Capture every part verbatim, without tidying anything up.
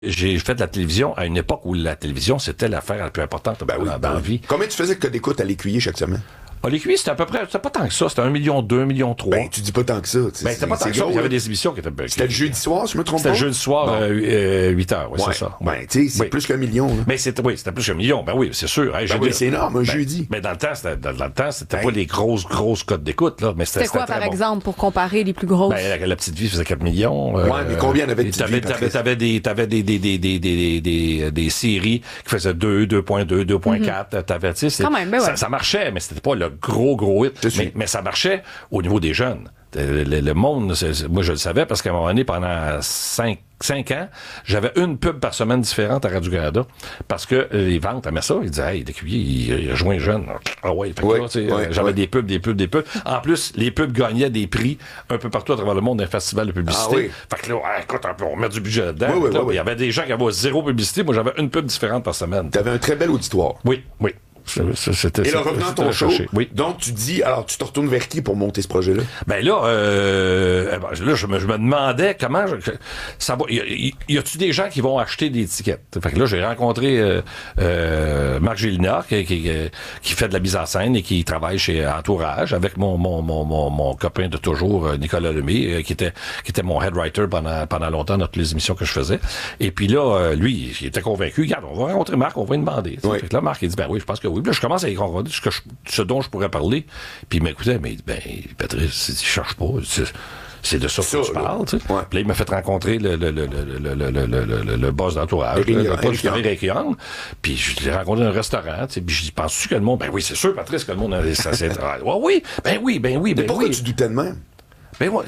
J'ai fait de la télévision à une époque où la télévision, c'était l'affaire la plus importante ben oui, dans, ben dans la oui. vie. Combien tu faisais que d'écoute à l'écuyer chaque semaine? Ah, l'écuyer, c'était à peu près, c'était pas tant que ça, c'était un million deux, un million trois. Ben, tu dis pas tant que ça. Ben, c'était pas tant que ça, il y avait des émissions qui étaient... C'était le jeudi soir, je me trompe pas? C'était le jeudi soir, bon. euh, euh, huit heures, oui, ouais. c'est ça. Ben, tu sais, c'est oui. plus qu'un million. Là. Mais c'était, oui, c'était plus qu'un million, ben oui, c'est sûr. Hey, ben oui, c'est énorme, un ben, jeudi. Mais dans le temps, c'était, dans, dans le temps, c'était ben. pas les grosses, grosses cotes d'écoute, là, mais c'était, c'était quoi, c'était par bon. exemple, pour comparer les plus grosses? Ben, la, la petite vie faisait quatre millions. Euh, ouais, mais combien avait de petite t'avais, vie, t'avais, t'avais des, t'avais des, des, des, des, des, des, des séries qui faisaient deux, deux virgule deux, deux virgule quatre, mm-hmm. t'avais, tu sais, quand même, ben ouais. ça, ça marchait, mais c'était pas le gros, gros hit. Mais, mais ça marchait au niveau des jeunes. Le, le, le monde, c'est, c'est, moi je le savais parce qu'à un moment donné, pendant cinq, cinq ans, j'avais une pub par semaine différente à Radio-Canada parce que les ventes aimaient ça. Ils disaient, hey, l'écuyer, il, il rejoint jeune. Ah ouais, fait que oui, là, oui, j'avais oui. des pubs, des pubs, des pubs. En plus, les pubs gagnaient des prix un peu partout à travers le monde d'un festival de publicité. Ah oui. Fait que là, ah, écoute, un peu, on met du budget là-dedans. Oui, oui, là, oui, oui. Il y avait des gens qui avaient zéro publicité. Moi, j'avais une pub différente par semaine. T'avais un très bel auditoire. Oui, oui. C'était, et là, revenant à ton show, oui. donc tu dis, alors tu te retournes vers qui pour monter ce projet-là? Ben là, euh, là je, me, je me demandais comment... Je, ça va, y, y, y a-tu des gens qui vont acheter des tickets? Fait que là, j'ai rencontré euh, euh, Marc Gélinas, qui, qui, qui fait de la mise en scène et qui travaille chez Entourage, avec mon, mon, mon, mon, mon copain de toujours, Nicolas Lemay, qui était, qui était mon head writer pendant, pendant longtemps dans toutes les émissions que je faisais. Et puis là, lui, il était convaincu, regarde, on va rencontrer Marc, on va lui demander. Oui. Fait que là, Marc, il dit, ben oui, je pense que oui. Puis là, je commence à y comprendre ce, que je, ce dont je pourrais parler. Puis il m'écoutait, mais ben, Patrice, il cherche pas. C'est, c'est de ça, ça que tu parles, tu sais. Ouais. Puis là, il m'a fait rencontrer le, le, le, le, le, le, le, le, le boss d'Entourage, le, le boss Eric Young. Puis je l'ai rencontré dans un restaurant, tu sais. Puis je dis, penses-tu que le monde... Ben oui, c'est sûr, Patrice, que le monde... Ça, c'est... ouais, oui, ben oui, ben oui, ben mais pourquoi oui. tu doutais de même? Ben ouais...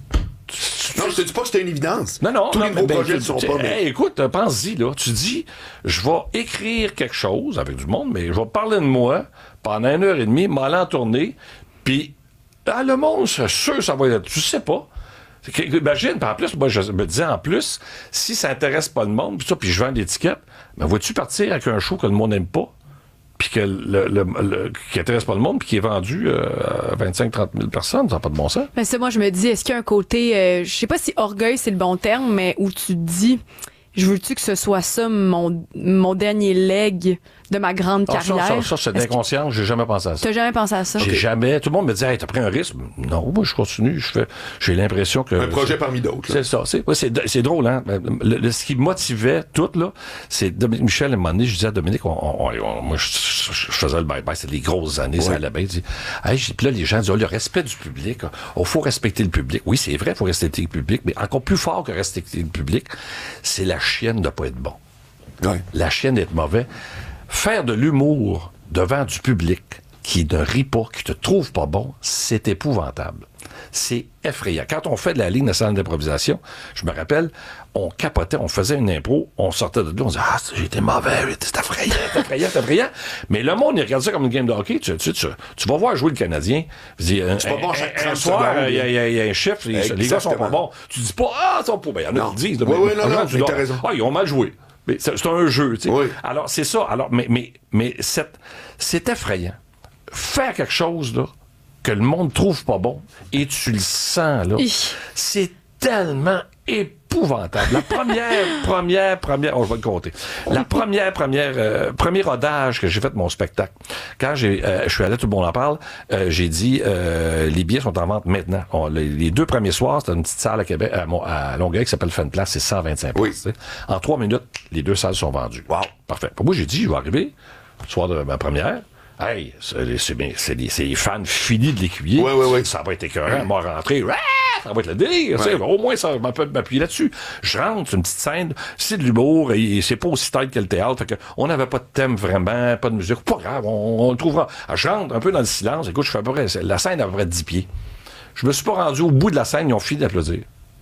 Non, je te dis pas que c'était une évidence. Non, non. Tous non, les gros ben, projets ne tu, sont tu, pas... Mais... Hey, écoute, pense-y, là. Tu dis, je vais écrire quelque chose avec du monde, mais je vais parler de moi pendant une heure et demie, m'aller en tournée, puis ah, le monde, c'est sûr, ça va être... Tu sais pas. Imagine, puis en plus, moi, je me disais, en plus, si ça intéresse pas le monde, puis ça, puis je vends des tickets, ben, vas-tu partir avec un show que le monde n'aime pas? Puis que le, le, le, qui intéresse pas le monde, puis qui est vendu euh, à vingt-cinq à trente mille personnes, ça n'a pas de bon sens. Mais ça, moi, je me dis, est-ce qu'il y a un côté, euh, je sais pas si orgueil, c'est le bon terme, mais où tu te dis, je veux-tu que ce soit ça, mon, mon dernier leg de ma grande ah, carrière? Ça, ça, ça c'est d'inconscience, j'ai jamais pensé à ça. T'as jamais pensé à ça? J'ai okay. jamais, tout le monde me dit, hey, t'as pris un risque? Non, moi, je continue, je fais, j'ai l'impression que... Un projet parmi d'autres. C'est là. ça, c'est, ouais, c'est, c'est drôle, hein. Le, le, ce qui motivait tout, là, c'est Dominique Michel, à un moment donné, je disais à Dominique, on, on, on, moi, je, je, je faisais le bye-bye, c'était les grosses années, ouais. Ça allait bien, il dit, hey, puis là, les gens disent, oh, le respect du public, il oh, faut respecter le public. Oui, c'est vrai, il faut respecter le public, mais encore plus fort que respecter le public, c'est la chienne de pas être bon. Ouais. La chienne d'être mauvais. Faire de l'humour devant du public qui ne rit pas, qui te trouve pas bon, c'est épouvantable. C'est effrayant. Quand on fait de la Ligue nationale d'improvisation, je me rappelle, on capotait, on faisait une impro, on sortait de là, on disait « Ah, j'ai été mauvais, c'est effrayant, c'est effrayant, c'est effrayant. » Mais le monde, il regarde ça comme une game de hockey. Tu, tu, tu, tu vas voir jouer le Canadien. Dis, un, c'est pas bon chaque un, un soir, il y, y, y a un chiffre, les, les gars sont pas bons. Tu dis pas « Ah, ils sont pas bons. » Il y en a qui disent. Oui, oui, non, non, tu as raison. Ah, ils ont mal joué. Mais c'est, c'est un jeu, tu sais. Oui. Alors, c'est ça. Alors, mais, mais, mais c'est, c'est effrayant. Faire quelque chose, là, que le monde trouve pas bon, et tu le sens, là, Ich. c'est tellement épouvantable. La première, première, première, oh, je vais le compter. La première, première, euh, premier rodage que j'ai fait de mon spectacle. Quand j'ai, euh, je suis allé, tout le monde en parle, euh, j'ai dit, euh, les billets sont en vente maintenant. On, les, les deux premiers soirs, c'était une petite salle à Québec, à, à Longueuil qui s'appelle Fan Place, c'est cent vingt-cinq oui. places. En trois minutes, les deux salles sont vendues. Wow. Parfait. Pour moi, j'ai dit, je vais arriver, le soir de ma première. Hey, c'est, c'est, c'est, les, c'est les fans finis de l'écuyer. Oui, oui, oui. Ça va être écœurant. Moi, rentrer, ça va être le délire. Ouais. Au moins, ça peut m'appuyer là-dessus. Je rentre, c'est une petite scène, c'est de l'humour, et c'est pas aussi tight que le théâtre. Fait que on n'avait pas de thème vraiment, pas de musique. Pas grave, on, on le trouvera. Alors, je rentre un peu dans le silence. Écoute, je fais à peu près, la scène a à peu près dix pieds. Je me suis pas rendu au bout de la scène, ils ont fini d'applaudir.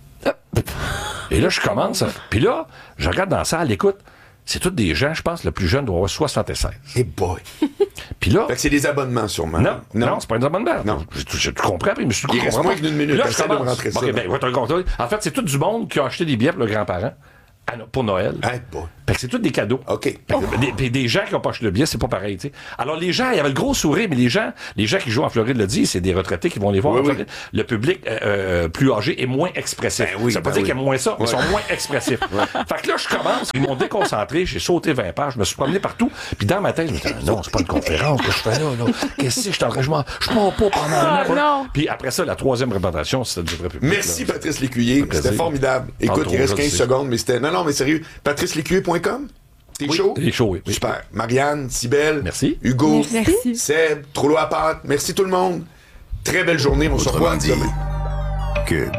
Et là, je commence. Puis là, je regarde dans la salle, écoute. C'est tous des gens, je pense, le plus jeune doit avoir soixante-seize. Hey boy! Puis là... Fait que c'est des abonnements, sûrement. Non, non, non c'est pas des abonnements. Non. Je, je, je comprends, puis je me suis dit... Il reste moins qu'une minute, là, essaie de me rentrer ça. Okay, ben, ouais, en fait, c'est tout du monde qui a acheté des billets pour leurs grands-parents. à, pour Noël. Hey, boy. Fait que c'est tous des cadeaux. OK. Oh. Des, des, des gens qui n'ont pas acheté le billet, c'est pas pareil. T'sais. Alors les gens, il y avait le gros sourire, mais les gens, les gens qui jouent en Floride le disent, c'est des retraités qui vont les voir oui, en oui. Floride. Le public euh, plus âgé est moins expressif. Ben oui, ça veut pas ben dire oui. qu'il y a moins ça, mais ils Ouais. sont moins expressifs. Ouais. Fait que là, je commence, ils m'ont déconcentré, j'ai sauté vingt pages, je me suis promené partout, puis dans ma tête, je me disais, non, c'est pas une conférence que je fais là, là. Qu'est-ce que je suis en train de jouer? Je pars pas pendant un an. Oh, non. Puis après ça, la troisième représentation, c'était du vrai public. Merci, là. Patrice Lécuyer. plaisir. C'était formidable. Écoute, trop, il reste je le quinze sais. secondes, mais c'était... Non, non, mais sérieux. patrice lécuyer point com? T'es Oui, chaud? t'es chaud, oui, oui. Super. Marianne, Cybèle. Merci. Hugo. Merci. Seb. Trollo à pâte. Merci tout le monde. Très belle journée. On se revoit Autrement dit, demain. Cube.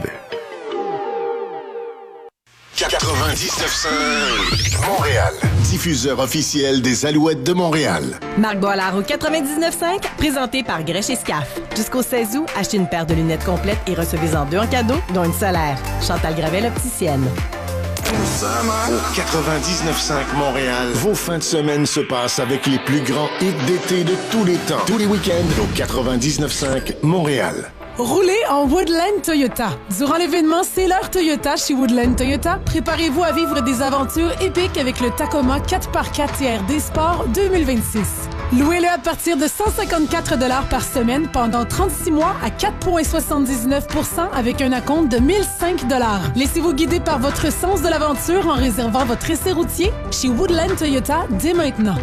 quatre-vingt-dix-neuf cinq Montréal. Diffuseur officiel des Alouettes de Montréal. Marc Boilard au quatre-vingt-dix-neuf cinq, présenté par Grèche et Scaf. Jusqu'au seize août, achetez une paire de lunettes complètes et recevez-en deux en cadeau, dont une solaire. Chantal Gravel, opticienne. Nous sommes au quatre-vingt-dix-neuf cinq Montréal. Vos fins de semaine se passent avec les plus grands hits d'été de tous les temps. Tous les week-ends au quatre-vingt-dix-neuf cinq Montréal. Roulez en Woodland Toyota. Durant l'événement C'est l'heure Toyota chez Woodland Toyota, préparez-vous à vivre des aventures épiques avec le Tacoma quatre par quatre T R D Sport deux mille vingt-six. Louez-le à partir de cent cinquante-quatre dollars par semaine pendant trente-six mois à quatre virgule soixante-dix-neuf pour cent avec un acompte de mille cinq dollars. Laissez-vous guider par votre sens de l'aventure en réservant votre essai routier chez Woodland Toyota dès maintenant.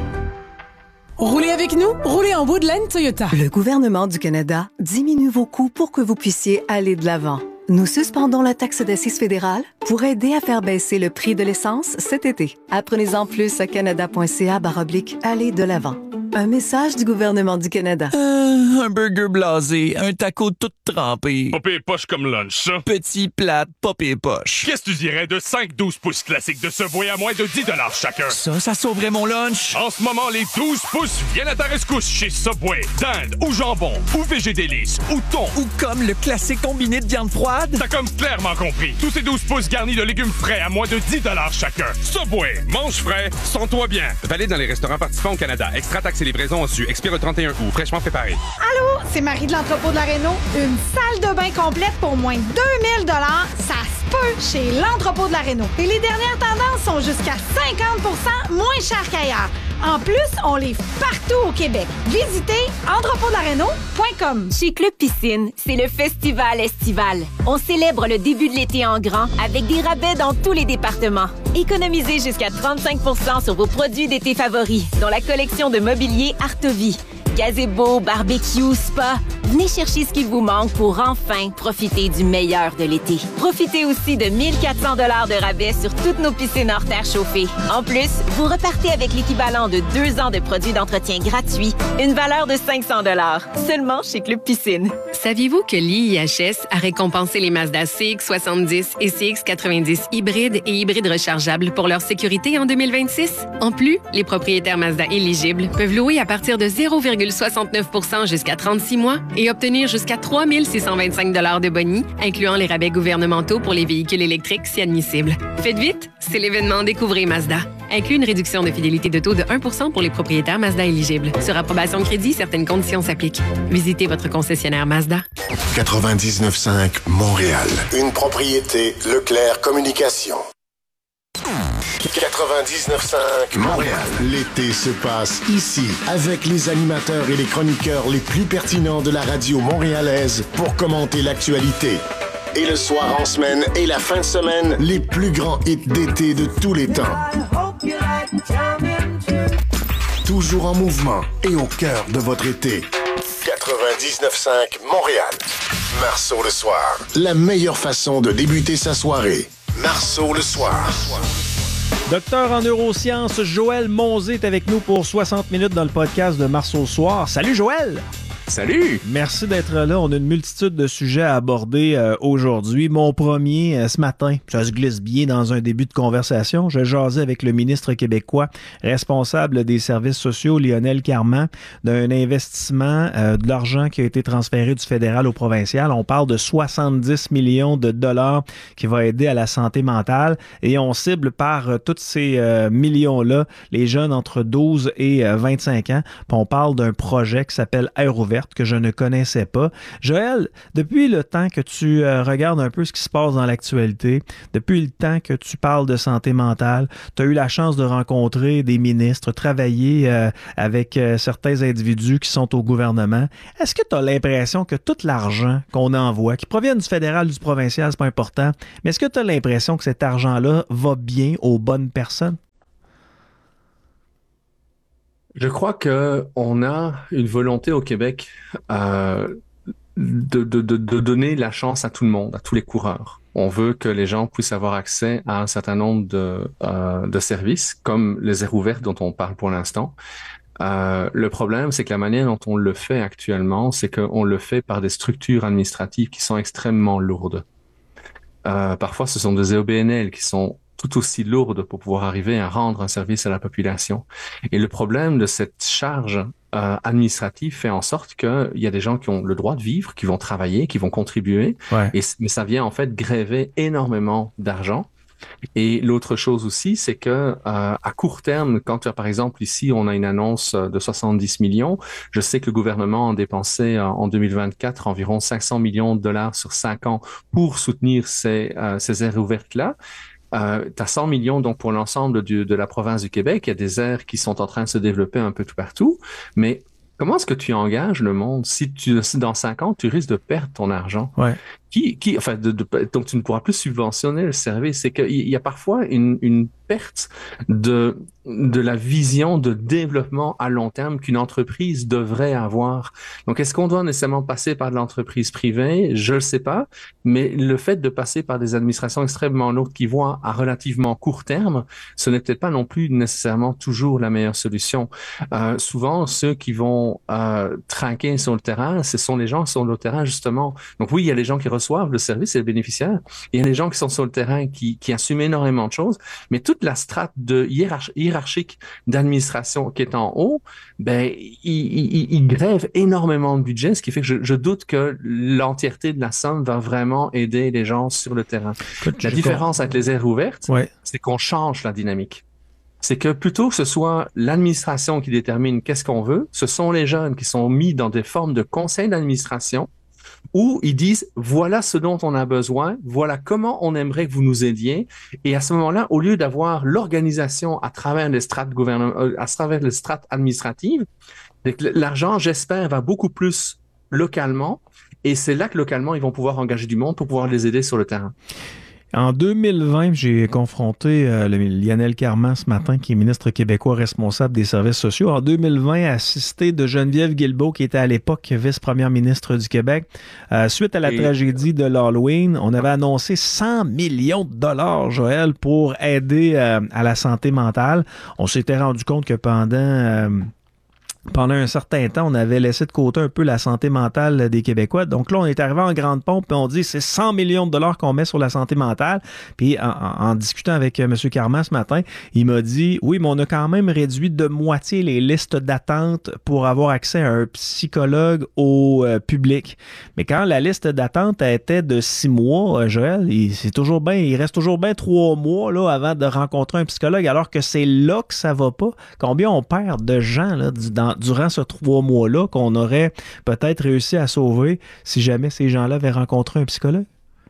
Roulez avec nous, roulez en Woodland Toyota. Le gouvernement du Canada diminue vos coûts pour que vous puissiez aller de l'avant. Nous suspendons la taxe d'assises fédérale pour aider à faire baisser le prix de l'essence cet été. Apprenez-en plus à canada.ca baroblique aller de l'avant. Un message du gouvernement du Canada. Euh, un burger blasé, un taco tout trempé. Pas pire poche comme lunch, ça. Petit plate, pas pire poche. Qu'est-ce que tu dirais de cinq douze pouces classiques de Subway à moins de dix dollars chacun? Ça, ça sauverait mon lunch. En ce moment, les douze pouces viennent à ta rescousse chez Subway. Dinde ou jambon ou végé délice ou thon. Ou comme le classique combiné de viande froide. T'as comme clairement compris. Tous ces douze pouces garnis de légumes frais à moins de dix dollars chacun. Subway, mange frais, sens-toi bien. Valide dans les restaurants participants au Canada. Extra taxes et livraison en su. Expire le trente et un août. Fraîchement préparé. Allô, c'est Marie de l'entrepôt de la Réno. Une salle de bain complète pour moins de deux mille dollars, ça se peut chez l'entrepôt de la Réno. Et les dernières tendances sont jusqu'à cinquante pour cent moins chères qu'ailleurs. En plus, on livre partout au Québec. Visitez entrepôt de la réno point com. Chez Club Piscine, c'est le festival estival. On célèbre le début de l'été en grand avec des rabais dans tous les départements. Économisez jusqu'à trente-cinq pour cent sur vos produits d'été favoris, dont la collection de mobilier Artovie. Gazebo, barbecue, spa. Venez chercher ce qu'il vous manque pour enfin profiter du meilleur de l'été. Profitez aussi de mille quatre cents dollars de rabais sur toutes nos piscines hors terre chauffées. En plus, vous repartez avec l'équivalent de deux ans de produits d'entretien gratuits, une valeur de cinq cents dollars, seulement chez Club Piscine. Saviez-vous que l'I I H S a récompensé les Mazda C X soixante-dix et C X quatre-vingt-dix hybrides et hybrides rechargeables pour leur sécurité en deux mille vingt-six? En plus, les propriétaires Mazda éligibles peuvent louer à partir de zéro virgule soixante-neuf pour cent jusqu'à trente-six mois et obtenir jusqu'à trois mille six cent vingt-cinq dollars de boni, incluant les rabais gouvernementaux pour les véhicules électriques si admissible. Faites vite, c'est l'événement Découvrez Mazda. Inclut une réduction de fidélité de taux de un pour cent pour les propriétaires Mazda éligibles. Sur approbation de crédit, certaines conditions s'appliquent. Visitez votre concessionnaire Mazda. quatre-vingt-dix-neuf cinq Montréal. Une propriété Leclerc Communication. quatre-vingt-dix-neuf cinq Montréal. L'été se passe ici avec les animateurs et les chroniqueurs les plus pertinents de la radio montréalaise pour commenter l'actualité. Et le soir en semaine et la fin de semaine, les plus grands hits d'été de tous les temps. Toujours en mouvement et au cœur de votre été. quatre-vingt-dix-neuf cinq Montréal. Marceau le soir. La meilleure façon de débuter sa soirée. Marceau le soir. Docteur en neurosciences, Joël Monzé est avec nous pour soixante minutes dans le podcast de Marceau le soir. Salut Joël! Salut! Merci d'être là. On a une multitude de sujets à aborder euh, aujourd'hui. Mon premier, euh, ce matin, ça se glisse bien dans un début de conversation. Je jasais avec le ministre québécois responsable des services sociaux, Lionel Carman, d'un investissement euh, de l'argent qui a été transféré du fédéral au provincial. On parle de soixante-dix millions de dollars qui va aider à la santé mentale et on cible par euh, tous ces euh, millions-là les jeunes entre douze et vingt-cinq ans. Puis on parle d'un projet qui s'appelle Air ouvert, découverte que je ne connaissais pas. Joël, depuis le temps que tu euh, regardes un peu ce qui se passe dans l'actualité, depuis le temps que tu parles de santé mentale, tu as eu la chance de rencontrer des ministres, travailler euh, avec euh, certains individus qui sont au gouvernement. Est-ce que tu as l'impression que tout l'argent qu'on envoie, qui provient du fédéral ou du provincial, c'est pas important, mais est-ce que tu as l'impression que cet argent-là va bien aux bonnes personnes? Je crois qu'on a une volonté au Québec euh, de, de, de, de donner la chance à tout le monde, à tous les coureurs. On veut que les gens puissent avoir accès à un certain nombre de, euh, de services, comme les aires ouvertes dont on parle pour l'instant. Euh, le problème, c'est que la manière dont on le fait actuellement, c'est qu'on le fait par des structures administratives qui sont extrêmement lourdes. Euh, parfois, ce sont des O B N L qui sont tout aussi lourdes pour pouvoir arriver à rendre un service à la population. Et le problème de cette charge euh, administrative fait en sorte qu'il y a des gens qui ont le droit de vivre, qui vont travailler, qui vont contribuer, ouais. et, mais ça vient en fait gréver énormément d'argent. Et l'autre chose aussi, c'est que euh, à court terme, quand par exemple ici on a une annonce de soixante-dix millions, je sais que le gouvernement a dépensé euh, en deux mille vingt-quatre environ cinq cents millions de dollars sur cinq ans pour soutenir ces, euh, ces aires ouvertes-là. Euh, tu as cent millions donc pour l'ensemble du, de la province du Québec. Il y a des aires qui sont en train de se développer un peu tout partout. Mais comment est-ce que tu engages le monde si, tu, si dans cinq ans, tu risques de perdre ton argent? Ouais. Qui, qui, enfin, de, de, donc tu ne pourras plus subventionner le service. C'est qu'il y a parfois une, une perte de, de la vision de développement à long terme qu'une entreprise devrait avoir. Donc, est-ce qu'on doit nécessairement passer par de l'entreprise privée? Je le sais pas, mais le fait de passer par des administrations extrêmement lourdes qui voient à relativement court terme, ce n'est peut-être pas non plus nécessairement toujours la meilleure solution. Euh, souvent, ceux qui vont euh, trinquer sur le terrain, ce sont les gens qui sont sur le terrain, justement. Donc oui, il y a les gens qui reçoivent le service et les bénéficiaires. Il y a des gens qui sont sur le terrain qui, qui assument énormément de choses, mais toute la strate de hiérarch- hiérarchique d'administration qui est en haut, ben, il, il, il grève énormément de budget, ce qui fait que je, je doute que l'entièreté de la somme va vraiment aider les gens sur le terrain. Écoute, la différence com- avec les aires ouvertes, ouais. c'est qu'on change la dynamique. C'est que plutôt que ce soit l'administration qui détermine qu'est-ce qu'on veut, ce sont les jeunes qui sont mis dans des formes de conseil d'administration où ils disent voilà ce dont on a besoin, voilà comment on aimerait que vous nous aidiez. Et à ce moment-là, au lieu d'avoir l'organisation à travers les strates gouvernementales, à travers les strates administratives, l'argent, j'espère, va beaucoup plus localement. Et c'est là que localement, ils vont pouvoir engager du monde pour pouvoir les aider sur le terrain. En deux mille vingt, j'ai confronté euh, le, Lionel Carman ce matin, qui est ministre québécois responsable des services sociaux. En deux mille vingt, assisté de Geneviève Guilbeault, qui était à l'époque vice-première ministre du Québec. Euh, suite à la Et... tragédie de l'Halloween, on avait annoncé cent millions de dollars, Joël, pour aider euh, à la santé mentale. On s'était rendu compte que pendant... Euh, Pendant un certain temps, on avait laissé de côté un peu la santé mentale des Québécois. Donc là, on est arrivé en grande pompe et on dit c'est cent millions de dollars qu'on met sur la santé mentale. Puis en, en, en discutant avec M. Carman ce matin, il m'a dit oui, mais on a quand même réduit de moitié les listes d'attente pour avoir accès à un psychologue au euh, public. Mais quand la liste d'attente était de six mois, euh, Joël, il, c'est toujours bien, il reste toujours bien trois mois là, avant de rencontrer un psychologue, alors que c'est là que ça va pas. Combien on perd de gens là, dans durant ce trois mois-là qu'on aurait peut-être réussi à sauver si jamais ces gens-là avaient rencontré un psychologue?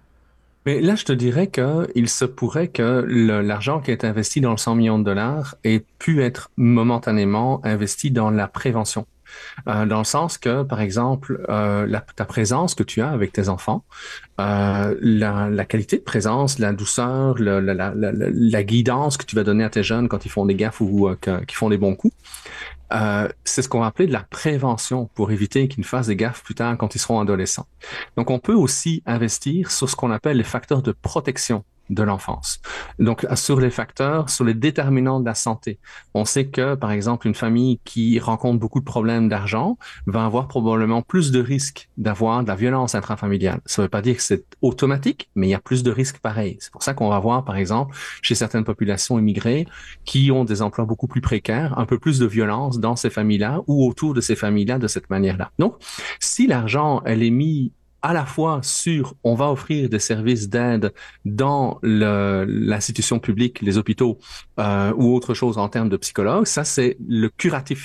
Mais là, je te dirais qu'il se pourrait que le, l'argent qui est investi dans le cent millions de dollars ait pu être momentanément investi dans la prévention. Euh, dans le sens que, par exemple, euh, la, ta présence que tu as avec tes enfants, euh, la, la qualité de présence, la douceur, le, la, la, la, la guidance que tu vas donner à tes jeunes quand ils font des gaffes ou euh, qu'ils font des bons coups, Euh, c'est ce qu'on va appeler de la prévention pour éviter qu'ils ne fassent des gaffes plus tard quand ils seront adolescents. Donc, on peut aussi investir sur ce qu'on appelle les facteurs de protection de l'enfance. Donc, sur les facteurs, sur les déterminants de la santé. On sait que, par exemple, une famille qui rencontre beaucoup de problèmes d'argent va avoir probablement plus de risques d'avoir de la violence intrafamiliale. Ça ne veut pas dire que c'est automatique, mais il y a plus de risques pareils. C'est pour ça qu'on va voir, par exemple, chez certaines populations immigrées qui ont des emplois beaucoup plus précaires, un peu plus de violence dans ces familles-là ou autour de ces familles-là de cette manière-là. Donc, si l'argent, elle est mis à la fois sur, on va offrir des services d'aide dans le, l'institution publique, les hôpitaux euh, ou autre chose en termes de psychologues, ça c'est le curatif.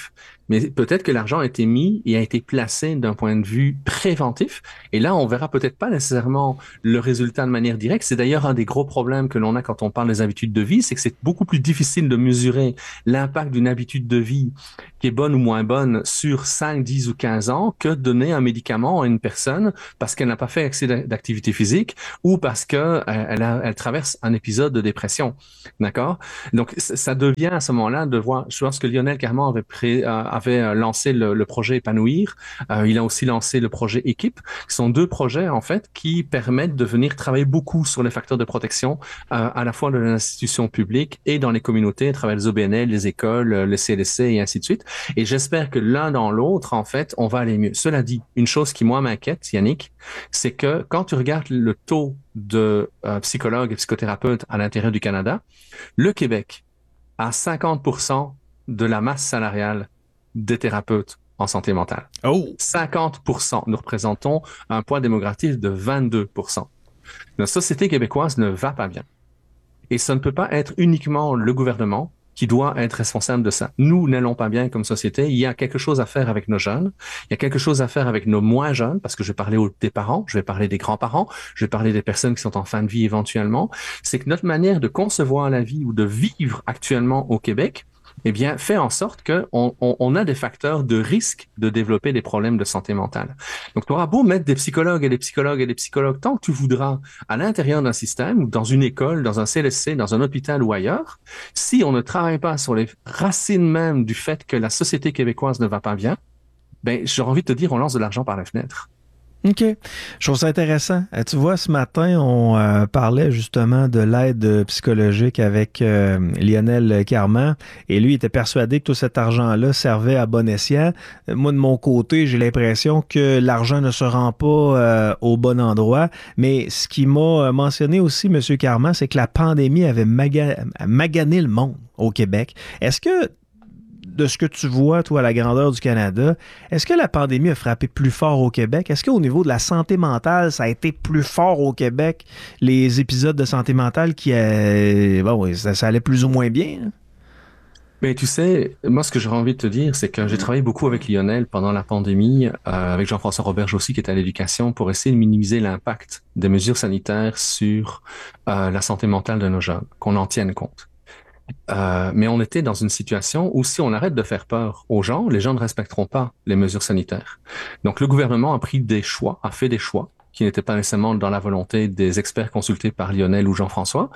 mais peut-être que l'argent a été mis et a été placé d'un point de vue préventif. Et là, on verra peut-être pas nécessairement le résultat de manière directe. C'est d'ailleurs un des gros problèmes que l'on a quand on parle des habitudes de vie, c'est que c'est beaucoup plus difficile de mesurer l'impact d'une habitude de vie qui est bonne ou moins bonne sur cinq, dix ou quinze ans que de donner un médicament à une personne parce qu'elle n'a pas fait assez d'activité physique ou parce que elle, a, elle traverse un épisode de dépression. D'accord? Donc, ça devient à ce moment-là de voir, je pense que Lionel Carman avait pré, euh, avait lancé le, le projet Épanouir. Euh, il a aussi lancé le projet Équipe, qui sont deux projets, en fait, qui permettent de venir travailler beaucoup sur les facteurs de protection, euh, à la fois dans les institutions publiques et dans les communautés, à travers les O B N L, les écoles, les C L S C et ainsi de suite. Et j'espère que l'un dans l'autre, en fait, on va aller mieux. Cela dit, une chose qui, moi, m'inquiète, Yannick, c'est que quand tu regardes le taux de euh, psychologues et psychothérapeutes à l'intérieur du Canada, le Québec a cinquante pour cent de la masse salariale des thérapeutes en santé mentale. Oh. cinquante pour cent. Nous représentons un poids démographique de vingt-deux pour cent. La société québécoise ne va pas bien. Et ça ne peut pas être uniquement le gouvernement qui doit être responsable de ça. Nous n'allons pas bien comme société. Il y a quelque chose à faire avec nos jeunes. Il y a quelque chose à faire avec nos moins jeunes, parce que je vais parler des parents, je vais parler des grands-parents, je vais parler des personnes qui sont en fin de vie éventuellement. C'est que notre manière de concevoir la vie ou de vivre actuellement au Québec, eh bien, fait en sorte qu'on on, on a des facteurs de risque de développer des problèmes de santé mentale. Donc, tu auras beau mettre des psychologues et des psychologues et des psychologues tant que tu voudras à l'intérieur d'un système ou dans une école, dans un C L S C, dans un hôpital ou ailleurs, si on ne travaille pas sur les racines même du fait que la société québécoise ne va pas bien, ben, j'aurais envie de te dire, on lance de l'argent par la fenêtre. OK. Je trouve ça intéressant. Euh, tu vois, ce matin, on euh, parlait justement de l'aide psychologique avec euh, Lionel Carman et lui, il était persuadé que tout cet argent-là servait à bon escient. Euh, moi, de mon côté, j'ai l'impression que l'argent ne se rend pas euh, au bon endroit. Mais ce qui m'a mentionné aussi, M. Carman, c'est que la pandémie avait maga- magané le monde au Québec. Est-ce que de ce que tu vois, toi, à la grandeur du Canada, est-ce que la pandémie a frappé plus fort au Québec? Est-ce qu'au niveau de la santé mentale, ça a été plus fort au Québec, les épisodes de santé mentale qui, euh, bon, ça, ça allait plus ou moins bien? Hein? Mais tu sais, moi, ce que j'aurais envie de te dire, c'est que j'ai travaillé beaucoup avec Lionel pendant la pandémie, euh, avec Jean-François Roberge aussi, qui est à l'éducation, pour essayer de minimiser l'impact des mesures sanitaires sur euh, la santé mentale de nos jeunes, qu'on en tienne compte. Euh, mais on était dans une situation où si on arrête de faire peur aux gens, les gens ne respecteront pas les mesures sanitaires. Donc le gouvernement a pris des choix, a fait des choix qui n'étaient pas nécessairement dans la volonté des experts consultés par Lionel ou Jean-François,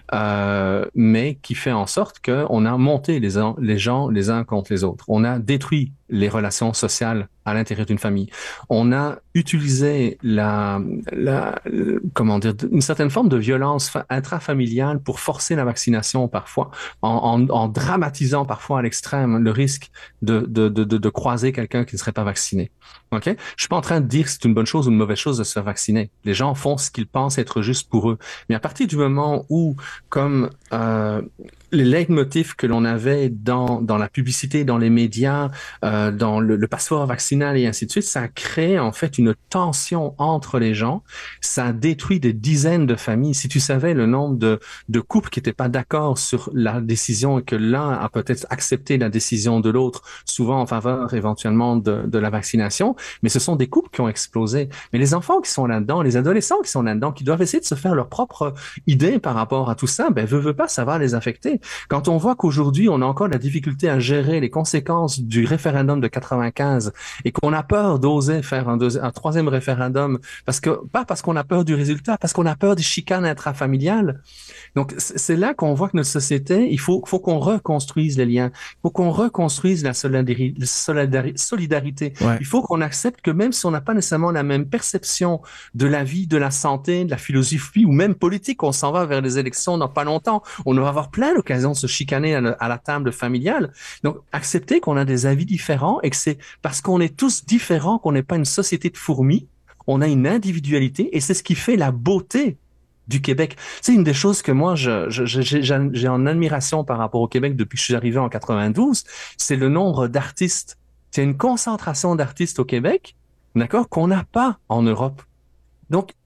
euh, mais qui fait en sorte qu'on a monté les, les gens les uns contre les autres. On a détruit les relations sociales à l'intérieur d'une famille. On a utilisé la, la, comment dire, une certaine forme de violence intrafamiliale pour forcer la vaccination parfois, en, en, en dramatisant parfois à l'extrême le risque de, de, de, de, de croiser quelqu'un qui ne serait pas vacciné. Ok? Je suis pas en train de dire que c'est une bonne chose ou une mauvaise chose de se faire vacciner. Les gens font ce qu'ils pensent être juste pour eux. Mais à partir du moment où, comme euh, les leitmotifs que l'on avait dans, dans la publicité, dans les médias, euh, dans le, le passeport vaccinal et ainsi de suite, ça a créé en fait une tension entre les gens. Ça a détruit des dizaines de familles. Si tu savais le nombre de, de couples qui n'étaient pas d'accord sur la décision et que l'un a peut-être accepté la décision de l'autre, souvent en faveur éventuellement de, de la vaccination, mais ce sont des couples qui ont explosé. Mais les enfants qui sont là-dedans, les adolescents qui sont là-dedans, qui doivent essayer de se faire leur propre idée par rapport à tout ça, ben veut, veut pas, ça va les affecter. Quand on voit qu'aujourd'hui, on a encore la difficulté à gérer les conséquences du référendum de quatre-vingt-quinze et qu'on a peur d'oser faire un, deuxi- un troisième référendum, parce que pas parce qu'on a peur du résultat, parce qu'on a peur des chicanes intrafamiliales. Donc, c'est là qu'on voit que notre société, il faut, faut qu'on reconstruise les liens, il faut qu'on reconstruise la solidari- solidari- solidarité. Ouais. Il faut qu'on accepte que même si on n'a pas nécessairement la même perception de la vie, de la santé, de la philosophie ou même politique, on s'en va vers les élections dans pas longtemps, on va avoir plein d'occasions de se chicaner à la, à la table familiale. Donc, accepter qu'on a des avis différents et que c'est parce qu'on est tous différents qu'on n'est pas une société de fourmis, on a une individualité et c'est ce qui fait la beauté du Québec. C'est une des choses que moi, je, je, je, j'ai, j'ai en admiration par rapport au Québec depuis que je suis arrivé en quatre-vingt-douze, c'est le nombre d'artistes. C'est une concentration d'artistes au Québec, d'accord, qu'on n'a pas en Europe. Donc,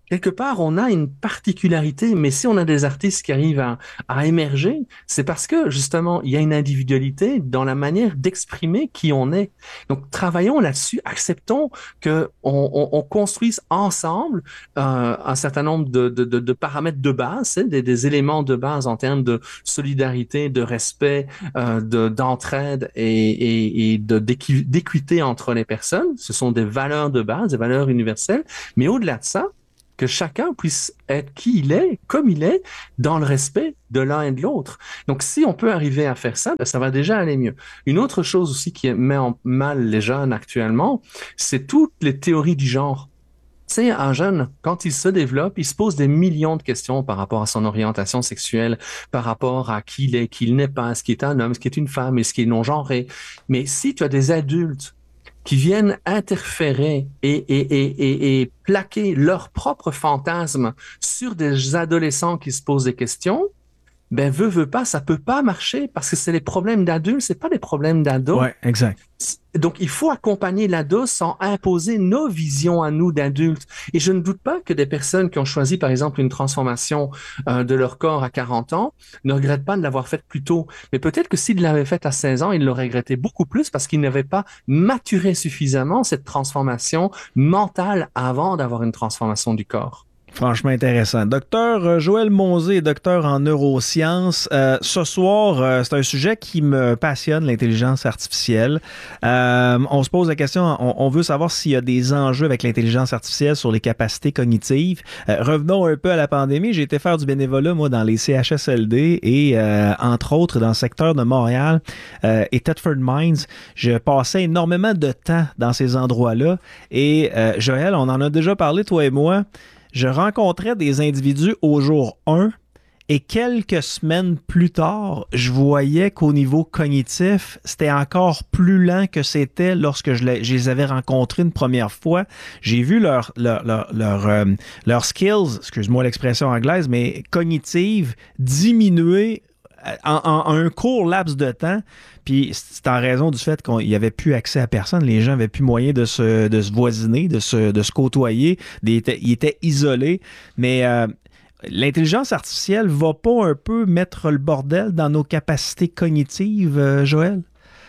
quelque part, on a une particularité, mais si on a des artistes qui arrivent à, à émerger, c'est parce que, justement, il y a une individualité dans la manière d'exprimer qui on est. Donc, travaillons là-dessus, acceptons que on, on, on construise ensemble euh, un certain nombre de, de, de, de paramètres de base, des, des éléments de base en termes de solidarité, de respect, euh, de, d'entraide et, et, et de, d'équi, d'équité entre les personnes. Ce sont des valeurs de base, des valeurs universelles, mais au-delà de ça, que chacun puisse être qui il est, comme il est, dans le respect de l'un et de l'autre. Donc, si on peut arriver à faire ça, ben, ça va déjà aller mieux. Une autre chose aussi qui met en mal les jeunes actuellement, c'est toutes les théories du genre. Tu sais, un jeune, quand il se développe, il se pose des millions de questions par rapport à son orientation sexuelle, par rapport à qui il est, qui il n'est pas, ce qui est un homme, ce qui est une femme, et ce qui est non-genré. Mais si tu as des adultes qui viennent interférer et, et, et, et, et plaquer leurs propres fantasmes sur des adolescents qui se posent des questions, ben veut, veut pas, ça peut pas marcher parce que c'est les problèmes d'adultes, c'est pas les problèmes d'ados. Ouais, exact. Donc, il faut accompagner l'ado sans imposer nos visions à nous d'adultes. Et je ne doute pas que des personnes qui ont choisi, par exemple, une transformation euh, de leur corps à quarante ans ne regrettent pas de l'avoir faite plus tôt. Mais peut-être que s'ils l'avaient faite à seize ans, ils le regrettaient beaucoup plus parce qu'ils n'avaient pas maturé suffisamment cette transformation mentale avant d'avoir une transformation du corps. Franchement intéressant. Docteur Joël Monzé, docteur en neurosciences. Euh, ce soir, euh, c'est un sujet qui me passionne, l'intelligence artificielle. Euh, on se pose la question, on, on veut savoir s'il y a des enjeux avec l'intelligence artificielle sur les capacités cognitives. Euh, revenons un peu à la pandémie. J'ai été faire du bénévolat, moi, dans les C H S L D et, euh, entre autres, dans le secteur de Montréal euh, et Thetford Mines. Je passais énormément de temps dans ces endroits-là. Et euh, Joël, on en a déjà parlé, toi et moi. Je rencontrais des individus au jour un et quelques semaines plus tard, je voyais qu'au niveau cognitif, c'était encore plus lent que c'était lorsque je les, je les avais rencontrés une première fois. J'ai vu leurs leur, leur, leur, euh, leur skills, excuse-moi l'expression anglaise, mais cognitives diminuer en, en, en un court laps de temps. Puis c'est en raison du fait qu'il n'y avait plus accès à personne. Les gens n'avaient plus moyen de se, de se voisiner, de se, de se côtoyer. Ils étaient, ils étaient isolés. Mais euh, l'intelligence artificielle va pas un peu mettre le bordel dans nos capacités cognitives, euh, Joël?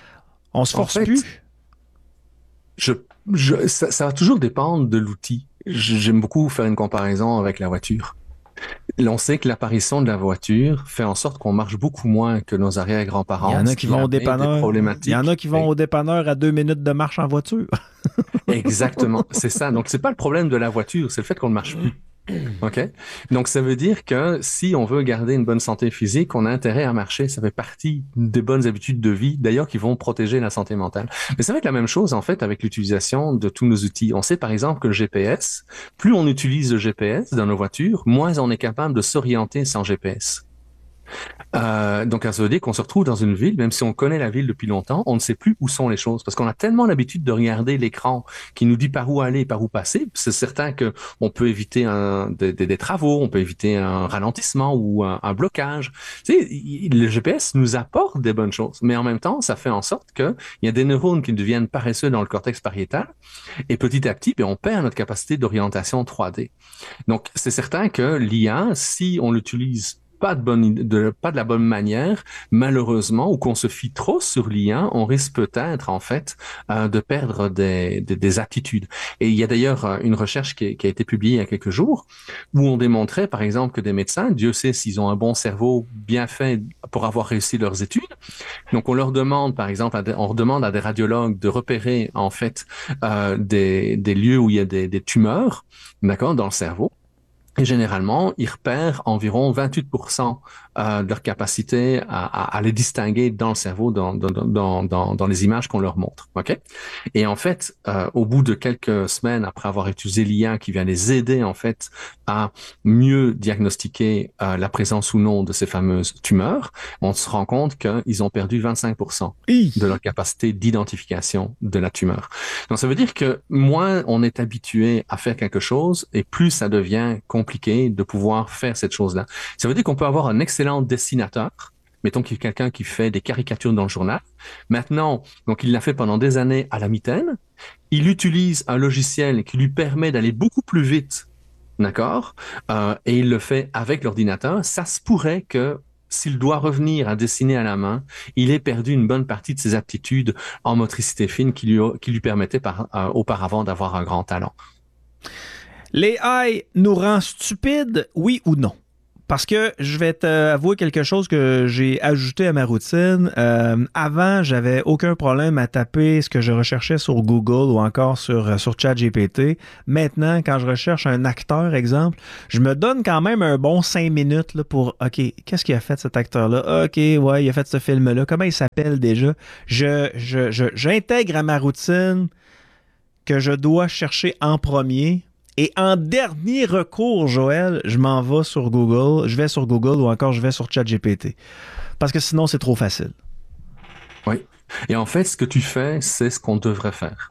On se force en fait, plus? Je, je, ça, ça va toujours dépendre de l'outil. J'aime beaucoup faire une comparaison avec la voiture. On sait que l'apparition de la voiture fait en sorte qu'on marche beaucoup moins que nos arrière-grands-parents. Il y en a qui vont au dépanneur. Il y en a qui vont au dépanneur à deux minutes de marche en voiture. Exactement, c'est ça. Donc, c'est pas le problème de la voiture, c'est le fait qu'on ne marche plus. OK? Donc, ça veut dire que si on veut garder une bonne santé physique, on a intérêt à marcher. Ça fait partie des bonnes habitudes de vie, d'ailleurs, qui vont protéger la santé mentale. Mais ça va être la même chose, en fait, avec l'utilisation de tous nos outils. On sait, par exemple, que le G P S, plus on utilise le G P S dans nos voitures, moins on est capable de s'orienter sans G P S. Euh, donc, ça veut dire qu'on se retrouve dans une ville, même si on connaît la ville depuis longtemps, on ne sait plus où sont les choses, parce qu'on a tellement l'habitude de regarder l'écran qui nous dit par où aller, par où passer. C'est certain que on peut éviter un, des, des, des travaux, on peut éviter un ralentissement ou un, un blocage. Tu sais, le G P S nous apporte des bonnes choses, mais en même temps, ça fait en sorte que il y a des neurones qui deviennent paresseux dans le cortex pariétal, et petit à petit, bien, on perd notre capacité d'orientation trois D. Donc, c'est certain que l'I A, si on l'utilise pas de bonne, de, pas de la bonne manière, malheureusement, ou qu'on se fie trop sur l'I A, on risque peut-être, en fait, euh, de perdre des, des, des aptitudes. Et il y a d'ailleurs une recherche qui, qui a été publiée il y a quelques jours, où on démontrait, par exemple, que des médecins, Dieu sait s'ils ont un bon cerveau bien fait pour avoir réussi leurs études. Donc, on leur demande, par exemple, à des, on demande à des radiologues de repérer, en fait, euh, des, des lieux où il y a des, des tumeurs, d'accord, dans le cerveau. Et généralement, ils repèrent environ vingt-huit pour cent euh, de leur capacité à, à, à les distinguer dans le cerveau, dans, dans, dans, dans, dans les images qu'on leur montre. Ok. Et en fait, euh, au bout de quelques semaines après avoir utilisé l'I A qui vient les aider en fait à mieux diagnostiquer euh, la présence ou non de ces fameuses tumeurs, on se rend compte qu'ils ont perdu vingt-cinq pour cent de leur capacité d'identification de la tumeur. Donc, ça veut dire que moins on est habitué à faire quelque chose et plus ça devient compliqué de pouvoir faire cette chose-là. Ça veut dire qu'on peut avoir un excellent dessinateur, mettons qu'il y a quelqu'un qui fait des caricatures dans le journal. Maintenant, donc il l'a fait pendant des années à la mitaine. Il utilise un logiciel qui lui permet d'aller beaucoup plus vite d'accord, euh, et il le fait avec l'ordinateur, ça se pourrait que s'il doit revenir à dessiner à la main, il ait perdu une bonne partie de ses aptitudes en motricité fine qui lui, qui lui permettaient par, euh, auparavant d'avoir un grand talent. L'A I nous rend stupides, oui ou non? Parce que je vais t'avouer quelque chose que j'ai ajouté à ma routine. Euh, avant, j'avais aucun problème à taper ce que je recherchais sur Google ou encore sur, sur ChatGPT. Maintenant, quand je recherche un acteur, exemple, je me donne quand même un bon cinq minutes là, pour « OK, qu'est-ce qu'il a fait cet acteur-là? OK, ouais, il a fait ce film-là. Comment il s'appelle déjà? » Je, je, je, j'intègre à ma routine que je dois chercher en premier. Et en dernier recours, Joël, je m'en vais sur Google, je vais sur Google ou encore je vais sur ChatGPT. Parce que sinon, c'est trop facile. Oui. Et en fait, ce que tu fais, c'est ce qu'on devrait faire.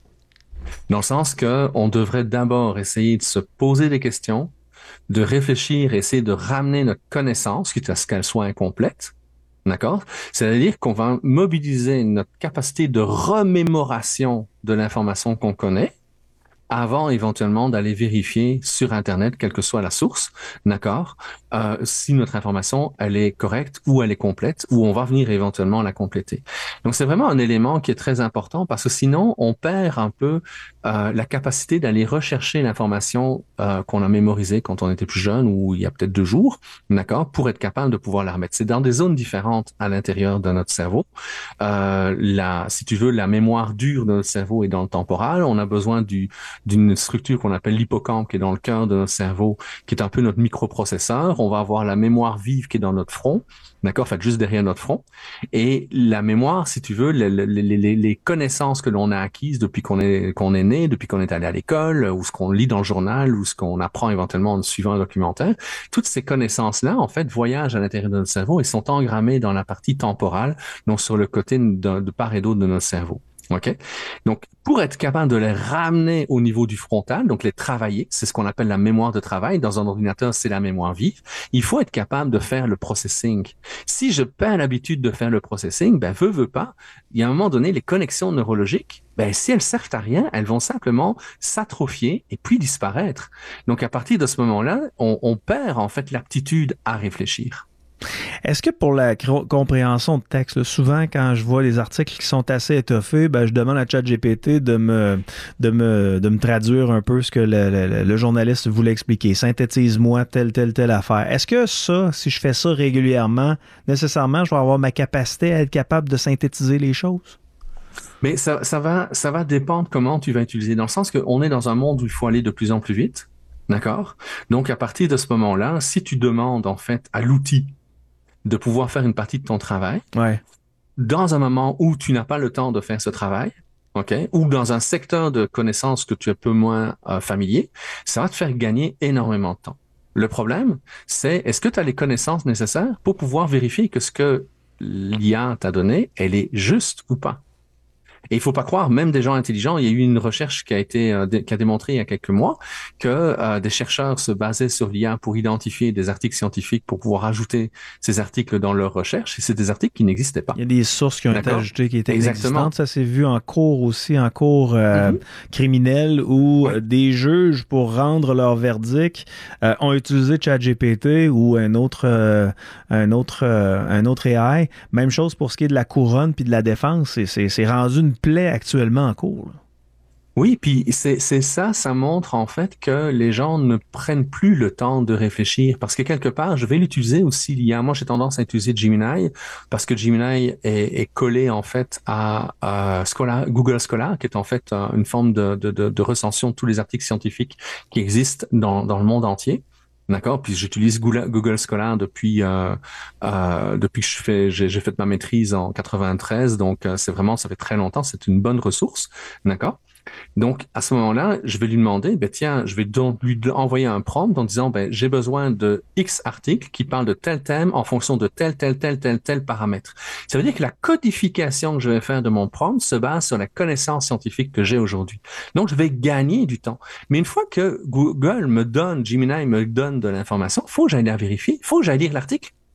Dans le sens qu'on devrait d'abord essayer de se poser des questions, de réfléchir, essayer de ramener notre connaissance, quitte à ce qu'elle soit incomplète. D'accord? C'est-à-dire qu'on va mobiliser notre capacité de remémoration de l'information qu'on connaît, avant éventuellement d'aller vérifier sur Internet, quelle que soit la source, d'accord, euh, si notre information, elle est correcte ou elle est complète, ou on va venir éventuellement la compléter. Donc, c'est vraiment un élément qui est très important parce que sinon, on perd un peu euh, la capacité d'aller rechercher l'information euh, qu'on a mémorisée quand on était plus jeune ou il y a peut-être deux jours, d'accord, pour être capable de pouvoir la remettre. C'est dans des zones différentes à l'intérieur de notre cerveau. Euh, la, si tu veux, la mémoire dure de notre cerveau est dans le temporal. On a besoin du d'une structure qu'on appelle l'hippocampe qui est dans le cœur de notre cerveau, qui est un peu notre microprocesseur. On va avoir la mémoire vive qui est dans notre front, d'accord, fait juste derrière notre front. Et la mémoire, si tu veux, les, les, les, les connaissances que l'on a acquises depuis qu'on est qu'on est né, depuis qu'on est allé à l'école, ou ce qu'on lit dans le journal, ou ce qu'on apprend éventuellement en suivant un documentaire, toutes ces connaissances-là, en fait, voyagent à l'intérieur de notre cerveau et sont engrammées dans la partie temporale, donc sur le côté de, de part et d'autre de notre cerveau. OK? Donc, pour être capable de les ramener au niveau du frontal, donc les travailler, c'est ce qu'on appelle la mémoire de travail. Dans un ordinateur, c'est la mémoire vive. Il faut être capable de faire le processing. Si je perds l'habitude de faire le processing, ben, veux, veux pas, il y a un moment donné, les connexions neurologiques, ben, si elles servent à rien, elles vont simplement s'atrophier et puis disparaître. Donc, à partir de ce moment-là, on, on perd, en fait, l'aptitude à réfléchir. Est-ce que pour la compréhension de texte, là, souvent quand je vois des articles qui sont assez étoffés, ben, je demande à ChatGPT de me, de, me, de me traduire un peu ce que le, le, le journaliste voulait expliquer. Synthétise-moi telle, telle, telle affaire. Est-ce que ça, si je fais ça régulièrement, nécessairement, je vais avoir ma capacité à être capable de synthétiser les choses? Mais ça, ça, va, ça va dépendre comment tu vas utiliser, dans le sens qu'on est dans un monde où il faut aller de plus en plus vite. D'accord? Donc, à partir de ce moment-là, si tu demandes en fait à l'outil de pouvoir faire une partie de ton travail, ouais, dans un moment où tu n'as pas le temps de faire ce travail, ok, ou dans un secteur de connaissances que tu es un peu moins euh, familier, ça va te faire gagner énormément de temps. Le problème, c'est est-ce que tu as les connaissances nécessaires pour pouvoir vérifier que ce que l'I A t'a donné, elle est juste ou pas? Et il faut pas croire, même des gens intelligents, il y a eu une recherche qui a été euh, qui a démontré il y a quelques mois que euh, des chercheurs se basaient sur l'I A pour identifier des articles scientifiques pour pouvoir ajouter ces articles dans leurs recherches. Et c'est des articles qui n'existaient pas. Il y a des sources qui ont été ajoutées qui étaient Exactement. inexistantes. Ça s'est vu en cours aussi, en cours euh, mm-hmm. criminel, où ouais. des juges, pour rendre leur verdict, euh, ont utilisé ChatGPT ou un autre, euh, un autre, euh, un autre A I. Même chose pour ce qui est de la couronne puis de la défense. C'est, c'est, c'est rendu une plaît actuellement en cours. Là. Oui, puis c'est, c'est ça, ça montre en fait que les gens ne prennent plus le temps de réfléchir parce que quelque part, je vais l'utiliser aussi l'I A. Moi, j'ai tendance à utiliser Gemini parce que Gemini est, est collé en fait à, à Scholar, Google Scholar, qui est en fait une forme de, de, de, de recension de tous les articles scientifiques qui existent dans, dans le monde entier. D'accord, puis j'utilise Google, Google Scholar depuis euh, euh, depuis que je fais j'ai, j'ai fait ma maîtrise en quatre-vingt-treize, donc euh, c'est vraiment ça fait très longtemps, c'est une bonne ressource, d'accord. Donc à ce moment-là, je vais lui demander, ben tiens, je vais donc lui envoyer un prompt en disant, ben j'ai besoin de X articles qui parlent de tel thème en fonction de tel tel tel tel tel paramètre. Ça veut dire que la codification que je vais faire de mon prompt se base sur la connaissance scientifique que j'ai aujourd'hui. Donc je vais gagner du temps. Mais une fois que Google me donne, Gemini me donne de l'information, faut que j'aille la vérifier, faut que j'aille lire l'article.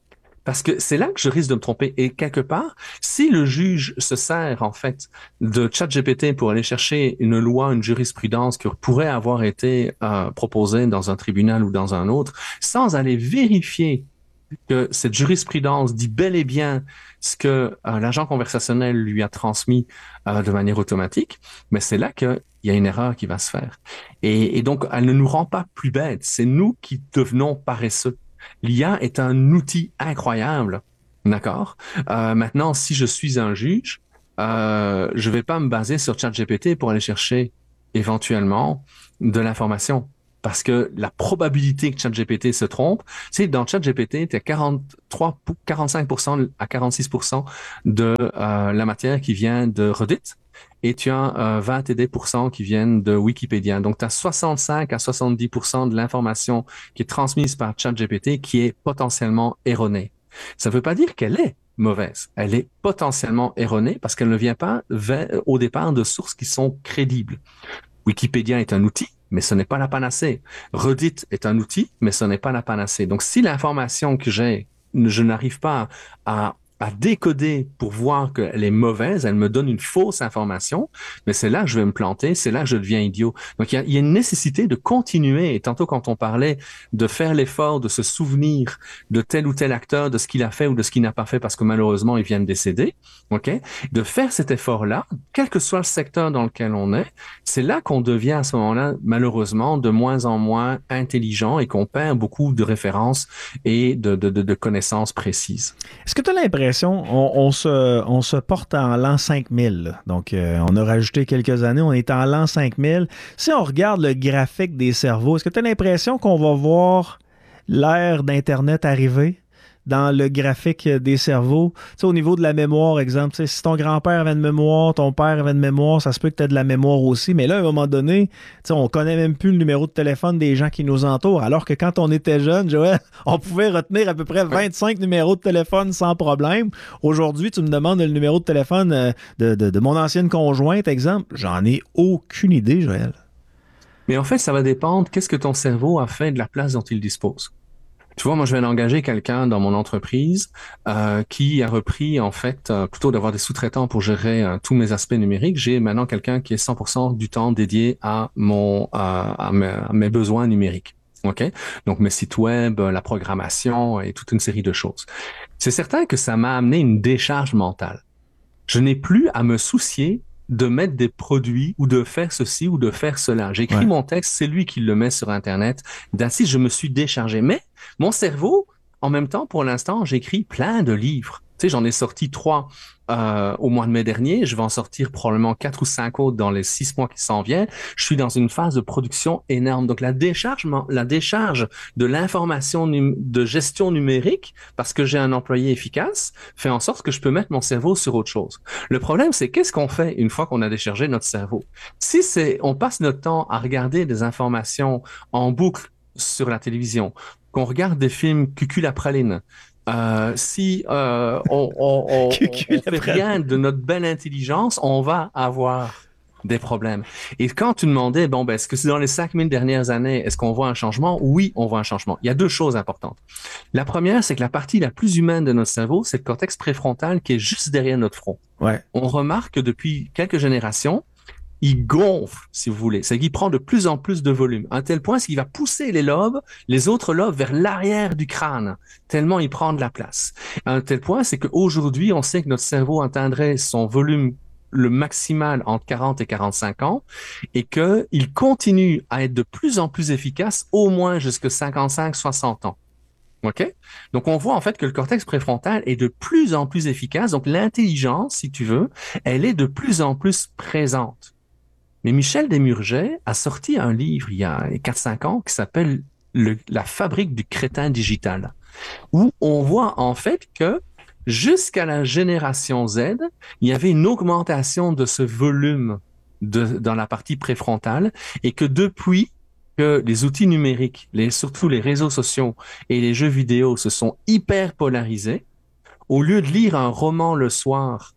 Parce que c'est là que je risque de me tromper. Et quelque part, si le juge se sert, en fait, de ChatGPT pour aller chercher une loi, une jurisprudence qui pourrait avoir été euh, proposée dans un tribunal ou dans un autre, sans aller vérifier que cette jurisprudence dit bel et bien ce que euh, l'agent conversationnel lui a transmis euh, de manière automatique, mais c'est là qu'il y a une erreur qui va se faire. Et, et donc, elle ne nous rend pas plus bêtes. C'est nous qui devenons paresseux. L'I A est un outil incroyable, d'accord? Euh, maintenant, si je suis un juge, euh, je vais pas me baser sur ChatGPT pour aller chercher éventuellement de l'information. Parce que la probabilité que ChatGPT se trompe, c'est dans ChatGPT, tu as quarante-trois, quarante-cinq pour cent à quarante-six pour cent de euh, la matière qui vient de Reddit et tu as euh, vingt et des pourcents qui viennent de Wikipédia. Donc, tu as soixante-cinq à soixante-dix pour cent de l'information qui est transmise par ChatGPT qui est potentiellement erronée. Ça ne veut pas dire qu'elle est mauvaise. Elle est potentiellement erronée parce qu'elle ne vient pas vers, au départ de sources qui sont crédibles. Wikipédia est un outil, mais ce n'est pas la panacée. Reddit est un outil, mais ce n'est pas la panacée. Donc, si l'information que j'ai, je n'arrive pas à, à décoder pour voir qu'elle est mauvaise, elle me donne une fausse information, mais c'est là que je vais me planter, c'est là que je deviens idiot. Donc, il y a, il y a une nécessité de continuer. Et tantôt, quand on parlait de faire l'effort de se souvenir de tel ou tel acteur, de ce qu'il a fait ou de ce qu'il n'a pas fait parce que malheureusement, il vient de décéder, OK? De faire cet effort-là, quel que soit le secteur dans lequel on est, c'est là qu'on devient à ce moment-là, malheureusement, de moins en moins intelligent et qu'on perd beaucoup de références et de, de, de, de connaissances précises. Est-ce que tu as l'impression, on, on, se, on se porte en l'an cinq mille, là. Donc euh, on a rajouté quelques années, on est en l'an cinq mille. Si on regarde le graphique des cerveaux, est-ce que tu as l'impression qu'on va voir l'ère d'Internet arriver dans le graphique des cerveaux? Tu sais, au niveau de la mémoire, exemple, tu sais, si ton grand-père avait une mémoire, ton père avait une mémoire, ça se peut que tu aies de la mémoire aussi, mais là, à un moment donné, tu sais, on connaît même plus le numéro de téléphone des gens qui nous entourent, alors que quand on était jeune, Joël, on pouvait retenir à peu près vingt-cinq numéros de téléphone sans problème. Aujourd'hui, tu me demandes le numéro de téléphone de, de, de mon ancienne conjointe, exemple, j'en ai aucune idée, Joël. Mais en fait, ça va dépendre qu'est-ce que ton cerveau a fait de la place dont il dispose. Tu vois, moi, je viens d'engager quelqu'un dans mon entreprise euh, qui a repris, en fait, euh, plutôt d'avoir des sous-traitants pour gérer euh, tous mes aspects numériques. J'ai maintenant quelqu'un qui est cent pour cent du temps dédié à mon euh, à, mes, à mes besoins numériques. OK? Donc, mes sites web, la programmation et toute une série de choses. C'est certain que ça m'a amené une décharge mentale. Je n'ai plus à me soucier de mettre des produits ou de faire ceci ou de faire cela. J'écris ouais. mon texte, c'est lui qui le met sur Internet. D'ainsi, je me suis déchargé. Mais mon cerveau, en même temps, pour l'instant, j'écris plein de livres. Tu sais, j'en ai sorti trois euh, au mois de mai dernier. Je vais en sortir probablement quatre ou cinq autres dans les six mois qui s'en viennent. Je suis dans une phase de production énorme. Donc, la décharge, la décharge de l'information num- de gestion numérique, parce que j'ai un employé efficace, fait en sorte que je peux mettre mon cerveau sur autre chose. Le problème, c'est qu'est-ce qu'on fait une fois qu'on a déchargé notre cerveau? Si c'est, on passe notre temps à regarder des informations en boucle sur la télévision, qu'on regarde des films cucul à praline, Euh, si euh, on, on, on, on fait rien de notre belle intelligence, on va avoir des problèmes. Et quand tu demandais, bon, ben, est-ce que c'est dans les cinq mille dernières années, est-ce qu'on voit un changement? Oui, on voit un changement. Il y a deux choses importantes. La première, c'est que la partie la plus humaine de notre cerveau, c'est le cortex préfrontal qui est juste derrière notre front. Ouais. On remarque que depuis quelques générations, il gonfle, si vous voulez. C'est qu'il prend de plus en plus de volume. À un tel point, c'est qu'il va pousser les lobes, les autres lobes vers l'arrière du crâne, tellement il prend de la place. À un tel point, c'est qu'aujourd'hui, on sait que notre cerveau atteindrait son volume le maximal entre quarante et quarante-cinq ans et qu'il continue à être de plus en plus efficace au moins jusqu'à cinquante-cinq à soixante ans. OK? Donc, on voit en fait que le cortex préfrontal est de plus en plus efficace. Donc, l'intelligence, si tu veux, elle est de plus en plus présente. Mais Michel Desmurget a sorti un livre il y a quatre cinq ans qui s'appelle le, La fabrique du crétin digital, où on voit en fait que jusqu'à la génération Z, il y avait une augmentation de ce volume de, dans la partie préfrontale et que depuis que les outils numériques, les, surtout les réseaux sociaux et les jeux vidéo se sont hyper polarisés, au lieu de lire un roman le soir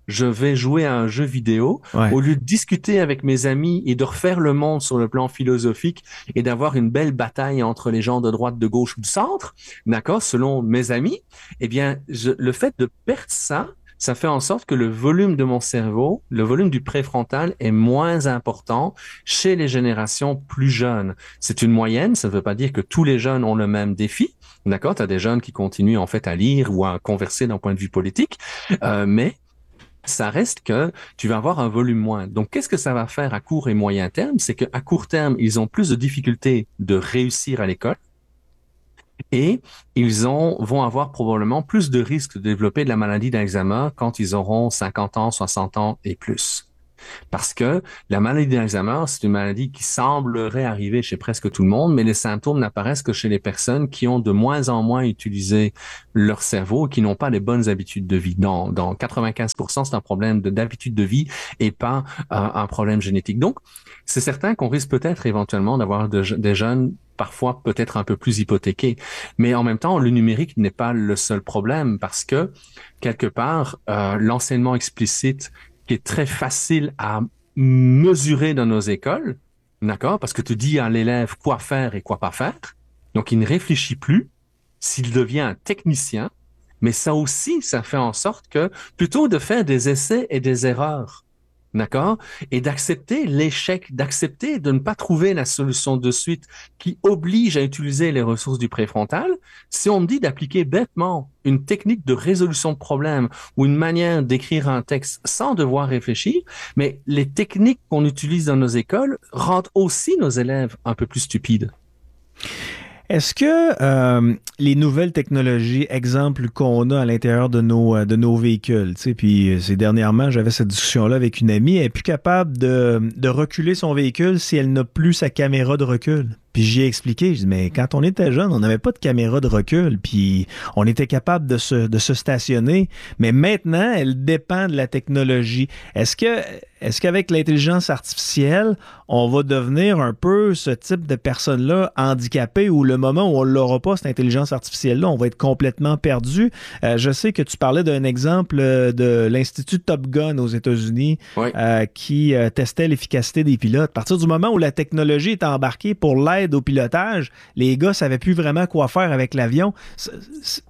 je vais jouer à un jeu vidéo, Ouais. au lieu de discuter avec mes amis et de refaire le monde sur le plan philosophique et d'avoir une belle bataille entre les gens de droite, de gauche ou du centre, d'accord, selon mes amis, eh bien, je, le fait de perdre ça, ça fait en sorte que le volume de mon cerveau, le volume du préfrontal est moins important chez les générations plus jeunes. C'est une moyenne, ça ne veut pas dire que tous les jeunes ont le même défi. D'accord, tu as des jeunes qui continuent en fait à lire ou à converser d'un point de vue politique, euh, mais ça reste que tu vas avoir un volume moins. Donc, qu'est-ce que ça va faire à court et moyen terme? C'est qu'à court terme, ils ont plus de difficultés de réussir à l'école et ils ont, vont avoir probablement plus de risques de développer de la maladie d'Alzheimer quand ils auront cinquante ans, soixante ans et plus. Parce que la maladie d'Alzheimer, c'est une maladie qui semblerait arriver chez presque tout le monde, mais les symptômes n'apparaissent que chez les personnes qui ont de moins en moins utilisé leur cerveau et qui n'ont pas les bonnes habitudes de vie. Dans, dans quatre-vingt-quinze pour cent, c'est un problème de, d'habitude de vie et pas euh, un problème génétique. Donc, c'est certain qu'on risque peut-être éventuellement d'avoir de, des jeunes parfois peut-être un peu plus hypothéqués. Mais en même temps, le numérique n'est pas le seul problème parce que, quelque part, euh, l'enseignement explicite qui est très facile à mesurer dans nos écoles, d'accord? Parce que tu dis à l'élève quoi faire et quoi pas faire. Donc, il ne réfléchit plus s'il devient un technicien. Mais ça aussi, ça fait en sorte que plutôt de faire des essais et des erreurs, d'accord? Et d'accepter l'échec, d'accepter de ne pas trouver la solution de suite qui oblige à utiliser les ressources du préfrontal. Si on me dit d'appliquer bêtement une technique de résolution de problème ou une manière d'écrire un texte sans devoir réfléchir, mais les techniques qu'on utilise dans nos écoles rendent aussi nos élèves un peu plus stupides. Est-ce que euh, les nouvelles technologies, exemple qu'on a à l'intérieur de nos, de nos véhicules, tu sais, puis ces dernièrement, j'avais cette discussion-là avec une amie, elle est plus capable de, de reculer son véhicule si elle n'a plus sa caméra de recul. Puis j'y ai expliqué, je dis, mais quand on était jeune, on n'avait pas de caméra de recul, puis on était capable de se, de se stationner, mais maintenant, elle dépend de la technologie. Est-ce que, est-ce qu'avec l'intelligence artificielle, on va devenir un peu ce type de personne-là handicapée où le moment où on l'aura pas, cette intelligence artificielle-là, on va être complètement perdu? Euh, je sais que tu parlais d'un exemple de l'Institut Top Gun aux États-Unis oui. euh, qui euh, testait l'efficacité des pilotes. À partir du moment où la technologie est embarquée pour l'aide au pilotage, les gars savaient plus vraiment quoi faire avec l'avion. C'est, c'est...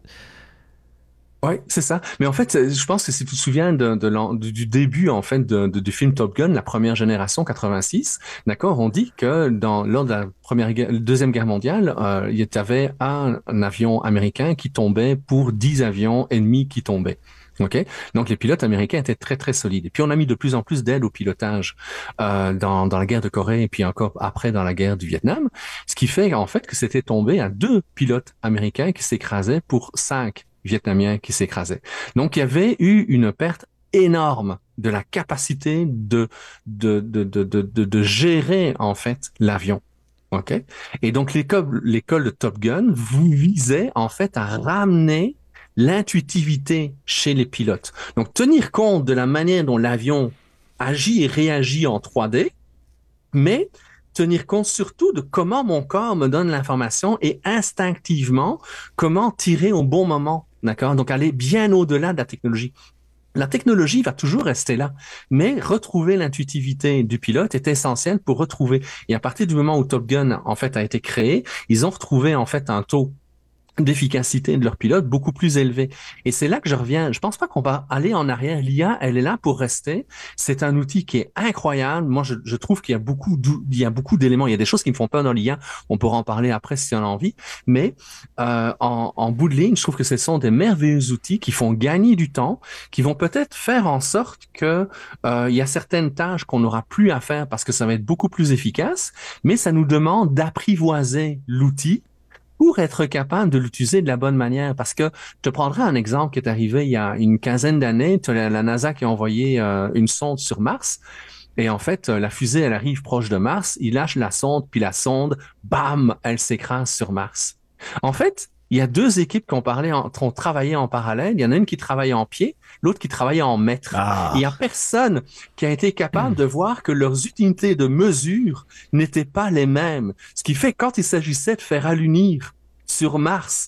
Oui, c'est ça. Mais en fait, je pense que si tu te souviens de, de, de, du début en fait de, de, du film Top Gun, la première génération quatre-vingt-six, d'accord, on dit que dans lors de la première, deuxième guerre mondiale, euh, il y avait un, un avion américain qui tombait pour dix avions ennemis qui tombaient. OK? Donc, les pilotes américains étaient très, très solides. Et puis, on a mis de plus en plus d'aide au pilotage euh, dans, dans la guerre de Corée et puis encore après dans la guerre du Vietnam. Ce qui fait, en fait, que c'était tombé à deux pilotes américains qui s'écrasaient pour cinq Vietnamiens qui s'écrasaient. Donc, il y avait eu une perte énorme de la capacité de, de, de, de, de, de, de gérer, en fait, l'avion. OK? Et donc, l'école, l'école de Top Gun vous visait, en fait, à ramener l'intuitivité chez les pilotes. Donc, tenir compte de la manière dont l'avion agit et réagit en trois D, mais tenir compte surtout de comment mon corps me donne l'information et instinctivement, comment tirer au bon moment. D'accord? Donc, aller bien au-delà de la technologie. La technologie va toujours rester là, mais retrouver l'intuitivité du pilote est essentiel pour retrouver. Et à partir du moment où Top Gun, en fait, a été créé, ils ont retrouvé, en fait, un taux d'efficacité de leur pilote beaucoup plus élevé. Et c'est là que je reviens. Je pense pas qu'on va aller en arrière. L'I A, elle est là pour rester. C'est un outil qui est incroyable. Moi, je, je trouve qu'il y a beaucoup, il y a beaucoup d'éléments. Il y a des choses qui me font peur dans l'I A. On pourra en parler après si on a envie. Mais euh, en, en bout de ligne, je trouve que ce sont des merveilleux outils qui font gagner du temps, qui vont peut-être faire en sorte que euh, il y a certaines tâches qu'on n'aura plus à faire parce que ça va être beaucoup plus efficace. Mais ça nous demande d'apprivoiser l'outil pour être capable de l'utiliser de la bonne manière. Parce que je te prendrai un exemple qui est arrivé il y a une quinzaine d'années. Tu as la, la NASA qui a envoyé euh, une sonde sur Mars. Et en fait, la fusée, elle arrive proche de Mars. Il lâche la sonde, puis la sonde, bam, elle s'écrase sur Mars. En fait, il y a deux équipes qui ont, parlé en, qui ont travaillé en parallèle. Il y en a une qui travaillait en pied, l'autre qui travaillait en mètres. Ah. Il n'y a personne qui a été capable mmh. de voir que leurs unités de mesure n'étaient pas les mêmes. Ce qui fait que quand il s'agissait de faire allunir sur Mars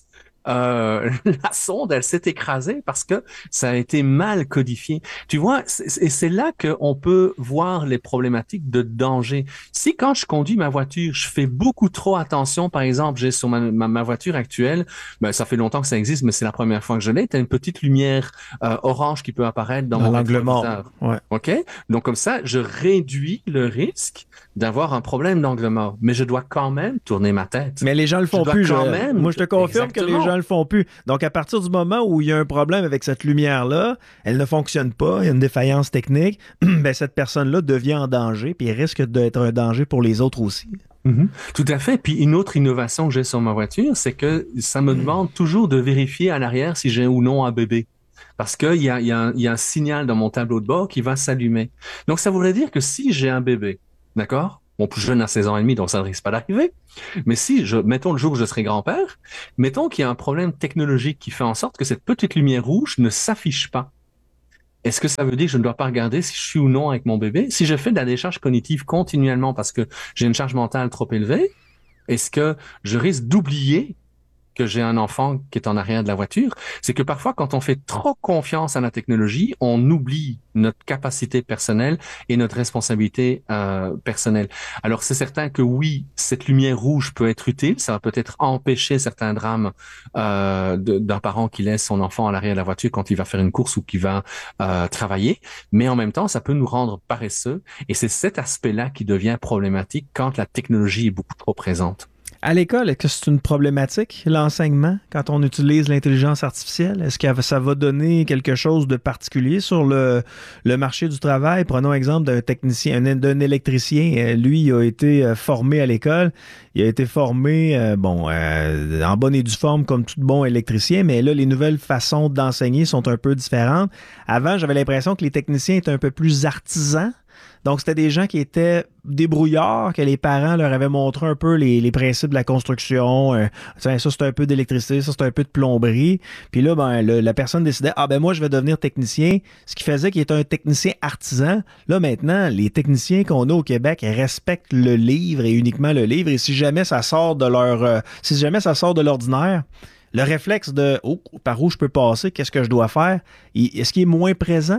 euh, la sonde, elle s'est écrasée parce que ça a été mal codifié. Tu vois, c'est, et c'est là qu'on peut voir les problématiques de danger. Si quand je conduis ma voiture, je fais beaucoup trop attention, par exemple, j'ai sur ma, ma, ma voiture actuelle, ben, ça fait longtemps que ça existe, mais c'est la première fois que je l'ai, tu as une petite lumière euh, orange qui peut apparaître dans, dans mon l'angle mort. Ouais. OK? Donc, comme ça, je réduis le risque d'avoir un problème d'angle mort. Mais je dois quand même tourner ma tête. Mais les gens le font je plus. Quand je... même... Moi, je te confirme Exactement. que les gens le font plus. Donc, à partir du moment où il y a un problème avec cette lumière-là, elle ne fonctionne pas, il y a une défaillance technique, ben, cette personne-là devient en danger, puis elle risque d'être un danger pour les autres aussi. Mm-hmm. Tout à fait. Puis une autre innovation que j'ai sur ma voiture, c'est que ça me demande toujours de vérifier à l'arrière si j'ai ou non un bébé. Parce qu'il y a, y, a, y a un signal dans mon tableau de bord qui va s'allumer. Donc, ça voudrait dire que si j'ai un bébé, d'accord? Mon plus jeune a seize ans et demi, donc ça ne risque pas d'arriver. Mais si, je, mettons le jour où je serai grand-père, mettons qu'il y a un problème technologique qui fait en sorte que cette petite lumière rouge ne s'affiche pas. Est-ce que ça veut dire que je ne dois pas regarder si je suis ou non avec mon bébé? Si je fais de la décharge cognitive continuellement parce que j'ai une charge mentale trop élevée, est-ce que je risque d'oublier que j'ai un enfant qui est en arrière de la voiture? C'est que parfois, quand on fait trop confiance à la technologie, on oublie notre capacité personnelle et notre responsabilité euh, personnelle. Alors, c'est certain que oui, cette lumière rouge peut être utile. Ça va peut-être empêcher certains drames euh, de, d'un parent qui laisse son enfant à l'arrière de la voiture quand il va faire une course ou qui va euh, travailler. Mais en même temps, ça peut nous rendre paresseux. Et c'est cet aspect-là qui devient problématique quand la technologie est beaucoup trop présente. À l'école, est-ce que c'est une problématique, l'enseignement, quand on utilise l'intelligence artificielle? Est-ce que ça va donner quelque chose de particulier sur le, le marché du travail? Prenons exemple d'un technicien, d'un électricien. Lui, il a été formé à l'école. Il a été formé, euh, bon, euh, en bonne et due forme comme tout bon électricien, mais là, les nouvelles façons d'enseigner sont un peu différentes. Avant, j'avais l'impression que les techniciens étaient un peu plus artisans. Donc, c'était des gens qui étaient débrouillards, que les parents leur avaient montré un peu les, les principes de la construction. Euh, ça, c'est un peu d'électricité, ça, c'est un peu de plomberie. Puis là, ben, le, la personne décidait, ah ben moi, je vais devenir technicien. Ce qui faisait qu'il était un technicien artisan. Là, maintenant, les techniciens qu'on a au Québec respectent le livre et uniquement le livre. Et si jamais ça sort de leur, euh, si jamais ça sort de l'ordinaire, le réflexe de, oh, par où je peux passer, qu'est-ce que je dois faire, il, est-ce qu'il est moins présent?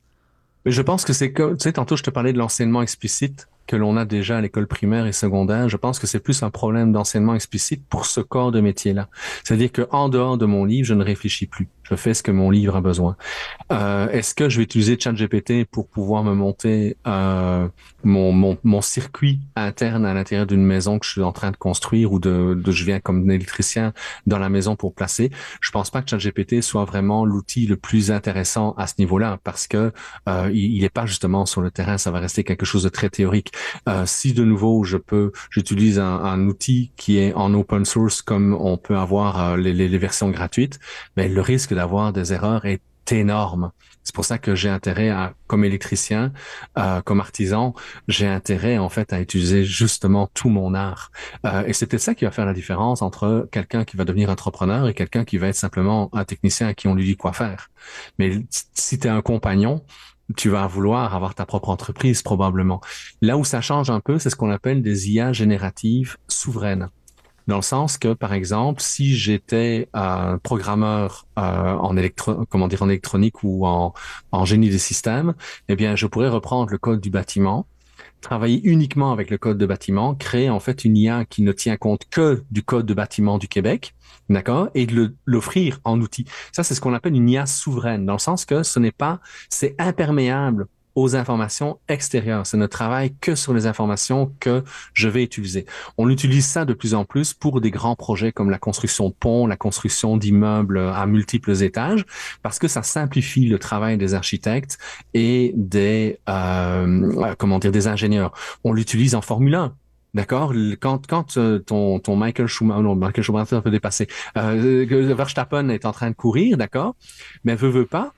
Je pense que c'est que, tu sais, tantôt je te parlais de l'enseignement explicite que l'on a déjà à l'école primaire et secondaire. Je pense que c'est plus un problème d'enseignement explicite pour ce corps de métier-là. C'est-à-dire que en dehors de mon livre, je ne réfléchis plus. Je fais ce que mon livre a besoin. Euh, est-ce que je vais utiliser ChatGPT pour pouvoir me monter euh, mon, mon, mon circuit interne à l'intérieur d'une maison que je suis en train de construire ou de, de je viens comme électricien dans la maison pour placer? Je pense pas que ChatGPT soit vraiment l'outil le plus intéressant à ce niveau-là parce que euh, il n'est pas justement sur le terrain. Ça va rester quelque chose de très théorique. Euh, si de nouveau je peux, j'utilise un, un outil qui est en open source comme on peut avoir euh, les, les, les versions gratuites, mais le risque d'avoir des erreurs est énorme. C'est pour ça que j'ai intérêt à, comme électricien, euh, comme artisan, j'ai intérêt en fait à utiliser justement tout mon art. Euh, et c'est peut-être ça qui va faire la différence entre quelqu'un qui va devenir entrepreneur et quelqu'un qui va être simplement un technicien à qui on lui dit quoi faire. Mais si tu es un compagnon, tu vas vouloir avoir ta propre entreprise probablement. Là où ça change un peu, c'est ce qu'on appelle des I A génératives souveraines. Dans le sens que, par exemple, si j'étais un programmeur euh, en électro, comment dire, en électronique ou en, en génie des systèmes, eh bien, je pourrais reprendre le code du bâtiment, travailler uniquement avec le code de bâtiment, créer en fait une I A qui ne tient compte que du code de bâtiment du Québec, d'accord, et de le, l'offrir en outil. Ça, c'est ce qu'on appelle une I A souveraine, dans le sens que ce n'est pas, c'est imperméable aux informations extérieures. Ça ne travaille que sur les informations que je vais utiliser. On utilise ça de plus en plus pour des grands projets comme la construction de ponts, la construction d'immeubles à multiples étages, parce que ça simplifie le travail des architectes et des, euh, comment dire, des ingénieurs. On l'utilise en Formule un. D'accord? Quand, quand euh, ton, ton Michael Schumacher, non, Michael Schumacher peut dépasser, euh, Verstappen est en train de courir, d'accord? Mais veut, veut pas,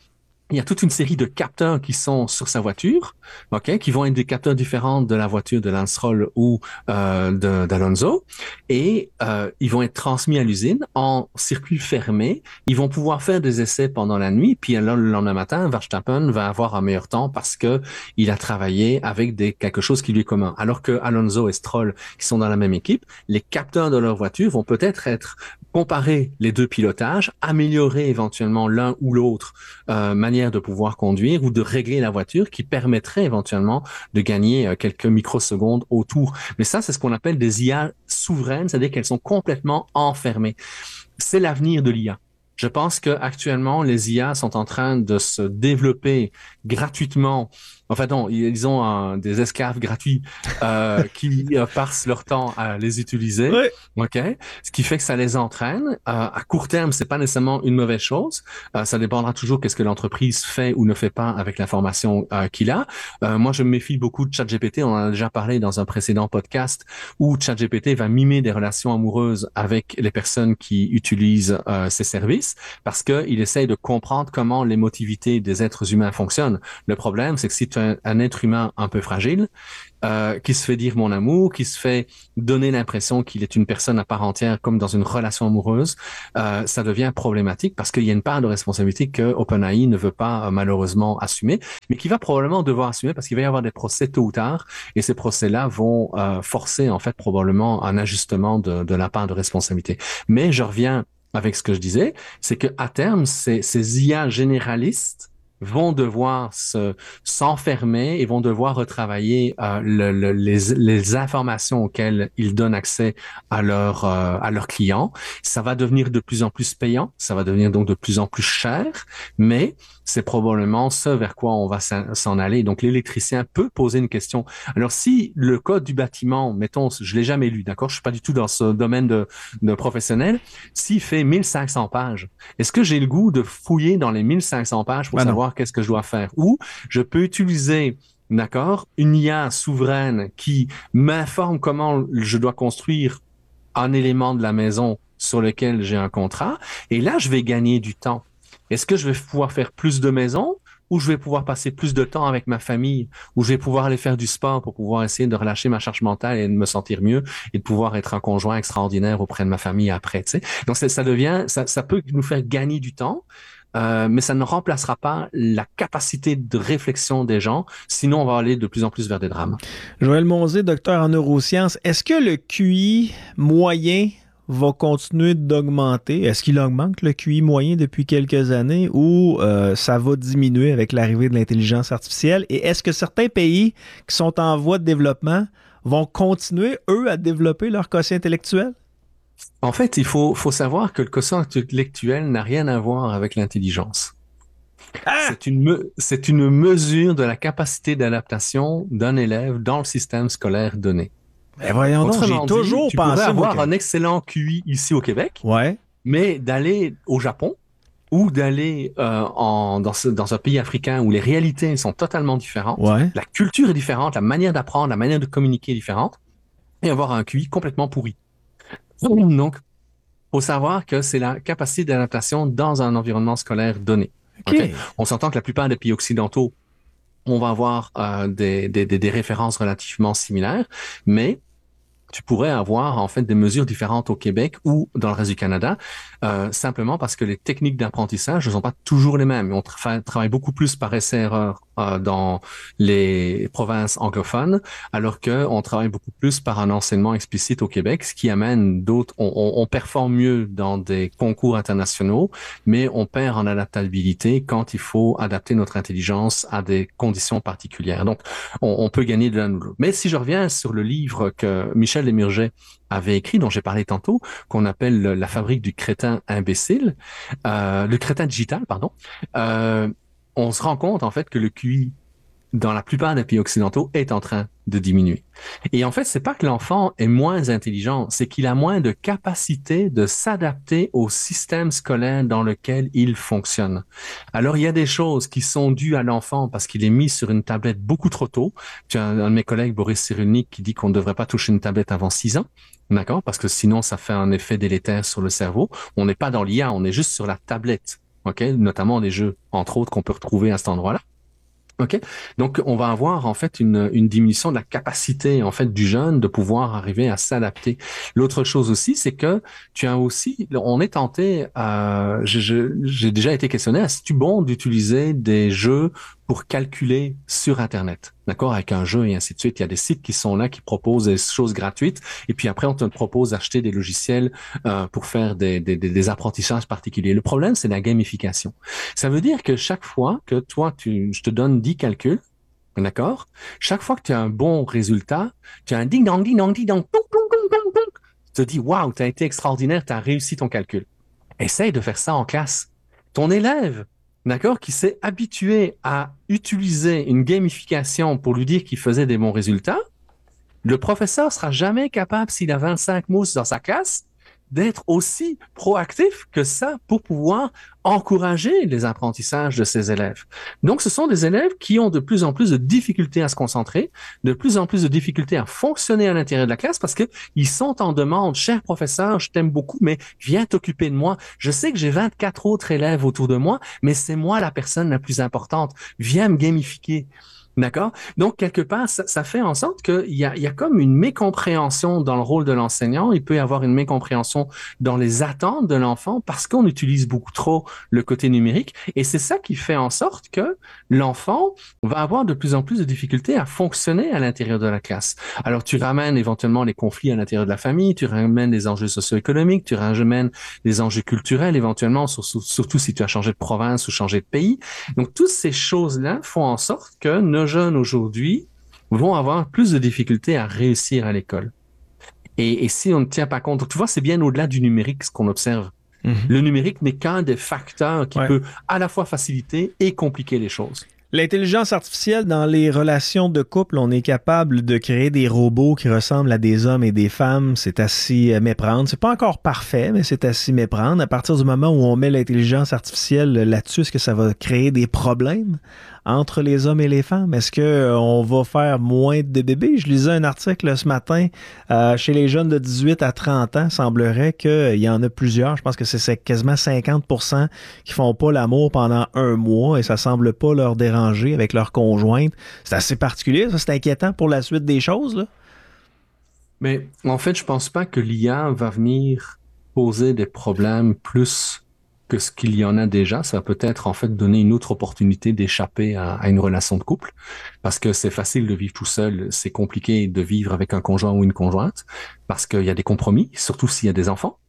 il y a toute une série de capteurs qui sont sur sa voiture, ok, qui vont être des capteurs différents de la voiture de Lance Stroll ou euh, de, d'Alonso, et euh, ils vont être transmis à l'usine en circuit fermé. Ils vont pouvoir faire des essais pendant la nuit, puis alors, le lendemain matin, Verstappen va avoir un meilleur temps parce que il a travaillé avec des quelque chose qui lui est commun. Alors que Alonso et Stroll, qui sont dans la même équipe, les capteurs de leur voiture vont peut-être être comparer les deux pilotages, améliorer éventuellement l'un ou l'autre euh, manière de pouvoir conduire ou de régler la voiture qui permettrait éventuellement de gagner euh, quelques microsecondes autour. Mais ça, c'est ce qu'on appelle des I A souveraines, c'est-à-dire qu'elles sont complètement enfermées. C'est l'avenir de l'I A. Je pense que actuellement, les I A sont en train de se développer gratuitement. Enfin non, ils ont un, des esclaves gratuits euh, qui euh, passent leur temps à les utiliser. Oui. Ok, ce qui fait que ça les entraîne. Euh, à court terme, c'est pas nécessairement une mauvaise chose. Euh, ça dépendra toujours qu'est-ce que l'entreprise fait ou ne fait pas avec l'information euh, qu'il a. Euh, moi, je me méfie beaucoup de ChatGPT. On en a déjà parlé dans un précédent podcast où ChatGPT va mimer des relations amoureuses avec les personnes qui utilisent euh, ses services parce que il essaye de comprendre comment l'émotivité des êtres humains fonctionne. Le problème, c'est que si tu Un, un être humain un peu fragile, euh, qui se fait dire mon amour, qui se fait donner l'impression qu'il est une personne à part entière comme dans une relation amoureuse, euh, ça devient problématique parce qu'il y a une part de responsabilité que OpenAI ne veut pas euh, malheureusement assumer, mais qui va probablement devoir assumer parce qu'il va y avoir des procès tôt ou tard et ces procès-là vont euh, forcer en fait probablement un ajustement de, de la part de responsabilité. Mais je reviens avec ce que je disais, c'est que à terme, ces, ces I A généralistes vont devoir se s'enfermer et vont devoir retravailler euh, le, le, les, les informations auxquelles ils donnent accès à leurs euh, à leurs clients. Ça va devenir de plus en plus payant, ça va devenir donc de plus en plus cher, mais c'est probablement ce vers quoi on va s'en aller. Donc l'électricien peut poser une question. Alors si le code du bâtiment, mettons, je l'ai jamais lu, d'accord, je suis pas du tout dans ce domaine de, de professionnel, s'il fait mille cinq cents pages, est-ce que j'ai le goût de fouiller dans les mille cinq cents pages pour ben savoir non. Qu'est-ce que je dois faire? Ou je peux utiliser, d'accord, une I A souveraine qui m'informe comment je dois construire un élément de la maison sur lequel j'ai un contrat, et là, je vais gagner du temps. Est-ce que je vais pouvoir faire plus de maisons ou je vais pouvoir passer plus de temps avec ma famille ou je vais pouvoir aller faire du sport pour pouvoir essayer de relâcher ma charge mentale et de me sentir mieux et de pouvoir être un conjoint extraordinaire auprès de ma famille après, tu sais. Donc, ça, ça devient, ça, ça peut nous faire gagner du temps. Euh, mais ça ne remplacera pas la capacité de réflexion des gens, sinon on va aller de plus en plus vers des drames. Joël Monzé, docteur en neurosciences, est-ce que le Q I moyen va continuer d'augmenter? Est-ce qu'il augmente le Q I moyen depuis quelques années ou euh, ça va diminuer avec l'arrivée de l'intelligence artificielle? Et est-ce que certains pays qui sont en voie de développement vont continuer, eux, à développer leur quotient intellectuel? En fait, il faut, faut savoir que le quotient intellectuel n'a rien à voir avec l'intelligence. Ah! C'est une, me, c'est une mesure de la capacité d'adaptation d'un élève dans le système scolaire donné. Mais voyons donc, j'ai toujours tu pensé... Tu pourrais avoir que... un excellent Q I ici au Québec, ouais. mais d'aller au Japon ou d'aller euh, en, dans, ce, dans un pays africain où les réalités sont totalement différentes, ouais. La culture est différente, la manière d'apprendre, la manière de communiquer est différente, et avoir un Q I complètement pourri. Donc, faut savoir que c'est la capacité d'adaptation dans un environnement scolaire donné. Okay. Okay? On s'entend que la plupart des pays occidentaux, on va avoir euh, des, des, des références relativement similaires, mais tu pourrais avoir en fait des mesures différentes au Québec ou dans le reste du Canada, euh, simplement parce que les techniques d'apprentissage ne sont pas toujours les mêmes. On tra- travaille beaucoup plus par essai-erreur euh, dans les provinces anglophones, alors que on travaille beaucoup plus par un enseignement explicite au Québec, ce qui amène d'autres. On, on, on performe mieux dans des concours internationaux, mais on perd en adaptabilité quand il faut adapter notre intelligence à des conditions particulières. Donc, on, on peut gagner de l'un ou de l'autre. Mais si je reviens sur le livre que Michel Desmurget avait écrit, dont j'ai parlé tantôt, qu'on appelle La fabrique du crétin imbécile, euh, le crétin digital, pardon, euh, on se rend compte en fait que le Q I dans la plupart des pays occidentaux est en train de diminuer. Et en fait, c'est pas que l'enfant est moins intelligent, c'est qu'il a moins de capacité de s'adapter au système scolaire dans lequel il fonctionne. Alors, il y a des choses qui sont dues à l'enfant parce qu'il est mis sur une tablette beaucoup trop tôt. Tu as un de mes collègues, Boris Cyrulnik, qui dit qu'on ne devrait pas toucher une tablette avant six ans. D'accord? Parce que sinon, ça fait un effet délétère sur le cerveau. On n'est pas dans l'I A, on est juste sur la tablette. ok, notamment des jeux, entre autres, qu'on peut retrouver à cet endroit-là. OK? Donc, on va avoir, en fait, une, une diminution de la capacité, en fait, du jeune de pouvoir arriver à s'adapter. L'autre chose aussi, c'est que tu as aussi, on est tenté, euh, je, je, j'ai déjà été questionné, est-ce bon d'utiliser des jeux pour calculer sur Internet? D'accord? Avec un jeu et ainsi de suite. Il y a des sites qui sont là, qui proposent des choses gratuites. Et puis après, on te propose d'acheter des logiciels euh, pour faire des, des, des apprentissages particuliers. Le problème, c'est la gamification. Ça veut dire que chaque fois que toi, tu, je te donne dix calculs, d'accord? Chaque fois que tu as un bon résultat, tu as un ding-dong, ding-dong, ding-dong, poum, poum, poum, poum, poum. Tu te dis, waouh, tu as été extraordinaire, tu as réussi ton calcul. Essaye de faire ça en classe. Ton élève, d'accord, qui s'est habitué à utiliser une gamification pour lui dire qu'il faisait des bons résultats, le professeur sera jamais capable, s'il a vingt-cinq mousses dans sa classe, d'être aussi proactif que ça pour pouvoir encourager les apprentissages de ses élèves. Donc, ce sont des élèves qui ont de plus en plus de difficultés à se concentrer, de plus en plus de difficultés à fonctionner à l'intérieur de la classe parce que ils sont en demande. Cher professeur, je t'aime beaucoup, mais viens t'occuper de moi. Je sais que j'ai vingt-quatre autres élèves autour de moi, mais c'est moi la personne la plus importante. Viens me gamifier. D'accord? Donc, quelque part, ça, ça fait en sorte qu'il y a, il y a comme une mécompréhension dans le rôle de l'enseignant. Il peut y avoir une mécompréhension dans les attentes de l'enfant parce qu'on utilise beaucoup trop le côté numérique. Et c'est ça qui fait en sorte que l'enfant va avoir de plus en plus de difficultés à fonctionner à l'intérieur de la classe. Alors, tu ramènes éventuellement les conflits à l'intérieur de la famille, tu ramènes les enjeux socio-économiques, tu ramènes les enjeux culturels éventuellement, surtout si tu as changé de province ou changé de pays. Donc, toutes ces choses-là font en sorte que nos jeunes aujourd'hui vont avoir plus de difficultés à réussir à l'école. Et, et si on ne tient pas compte, tu vois, c'est bien au-delà du numérique ce qu'on observe. Mm-hmm. Le numérique n'est qu'un des facteurs qui ouais. peut à la fois faciliter et compliquer les choses. L'intelligence artificielle dans les relations de couple, on est capable de créer des robots qui ressemblent à des hommes et des femmes. C'est à s'y méprendre. C'est pas encore parfait, mais c'est à s'y méprendre. À partir du moment où on met l'intelligence artificielle là-dessus, est-ce que ça va créer des problèmes entre les hommes et les femmes? Est-ce qu'on va faire moins de bébés? Je lisais un article ce matin, euh, chez les jeunes de dix-huit à trente ans, semblerait qu'il y en a plusieurs. Je pense que c'est quasiment cinquante pour cent qui font pas l'amour pendant un mois et ça semble pas leur déranger avec leur conjointe. C'est assez particulier, ça, c'est inquiétant pour la suite des choses, là. Mais en fait, je pense pas que l'I A va venir poser des problèmes plus que ce qu'il y en a déjà. Ça va peut-être en fait donner une autre opportunité d'échapper à, à une relation de couple, parce que c'est facile de vivre tout seul, c'est compliqué de vivre avec un conjoint ou une conjointe, parce qu'il y a des compromis, surtout s'il y a des enfants.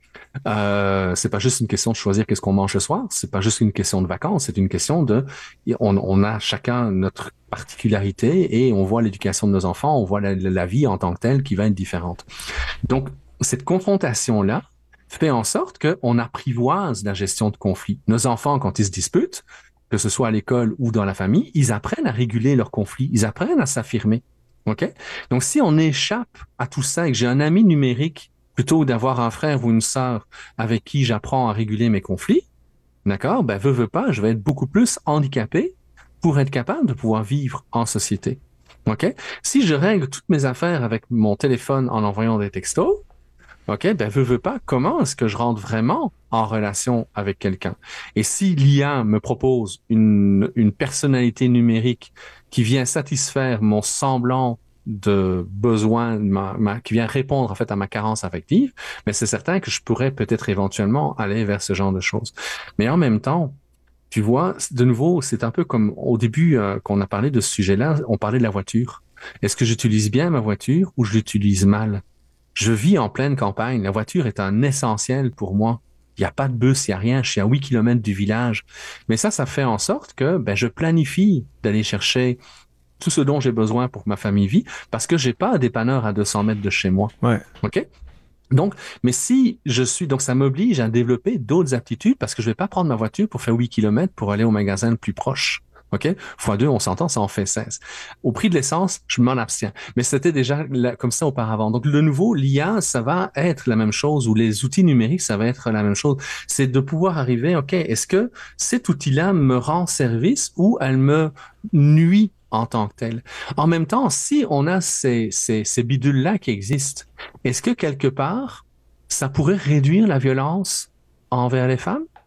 Euh, c'est pas juste une question de choisir qu'est-ce qu'on mange ce soir, c'est pas juste une question de vacances, c'est une question de, on, on a chacun notre particularité et on voit l'éducation de nos enfants, on voit la, la vie en tant que telle qui va être différente. Donc, cette confrontation-là fait en sorte qu'on apprivoise la gestion de conflits. Nos enfants, quand ils se disputent, que ce soit à l'école ou dans la famille, ils apprennent à réguler leurs conflits, ils apprennent à s'affirmer. OK? Donc, si on échappe à tout ça et que j'ai un ami numérique, plutôt que d'avoir un frère ou une sœur avec qui j'apprends à réguler mes conflits, d'accord? Ben, veux, veux pas, je vais être beaucoup plus handicapé pour être capable de pouvoir vivre en société. OK? Si je règle toutes mes affaires avec mon téléphone en envoyant des textos, OK, ben, veux, veux pas, comment est-ce que je rentre vraiment en relation avec quelqu'un? Et si l'I A me propose une, une personnalité numérique qui vient satisfaire mon semblant de besoin, ma, ma, qui vient répondre en fait à ma carence affective, mais c'est certain que je pourrais peut-être éventuellement aller vers ce genre de choses. Mais en même temps, tu vois, de nouveau, c'est un peu comme au début euh, qu'on a parlé de ce sujet-là, on parlait de la voiture. Est-ce que j'utilise bien ma voiture ou je l'utilise mal? Je vis en pleine campagne. La voiture est un essentiel pour moi. Il n'y a pas de bus, il n'y a rien. Je suis à huit kilomètres du village. Mais ça, ça fait en sorte que ben, je planifie d'aller chercher tout ce dont j'ai besoin pour que ma famille vit parce que j'ai pas un dépanneur à deux cents mètres de chez moi. Ouais. OK? Donc, mais si je suis, donc ça m'oblige à développer d'autres aptitudes parce que je vais pas prendre ma voiture pour faire huit kilomètres pour aller au magasin le plus proche. OK? Fois deux, on s'entend, ça en fait seize. Au prix de l'essence, je m'en abstiens. Mais c'était déjà là, comme ça auparavant. Donc, de nouveau, l'I A, ça va être la même chose, ou les outils numériques, ça va être la même chose. C'est de pouvoir arriver, OK, est-ce que cet outil-là me rend service ou elle me nuit en tant que tel? En même temps, si on a ces, ces, ces bidules-là qui existent, est-ce que quelque part, ça pourrait réduire la violence envers les femmes?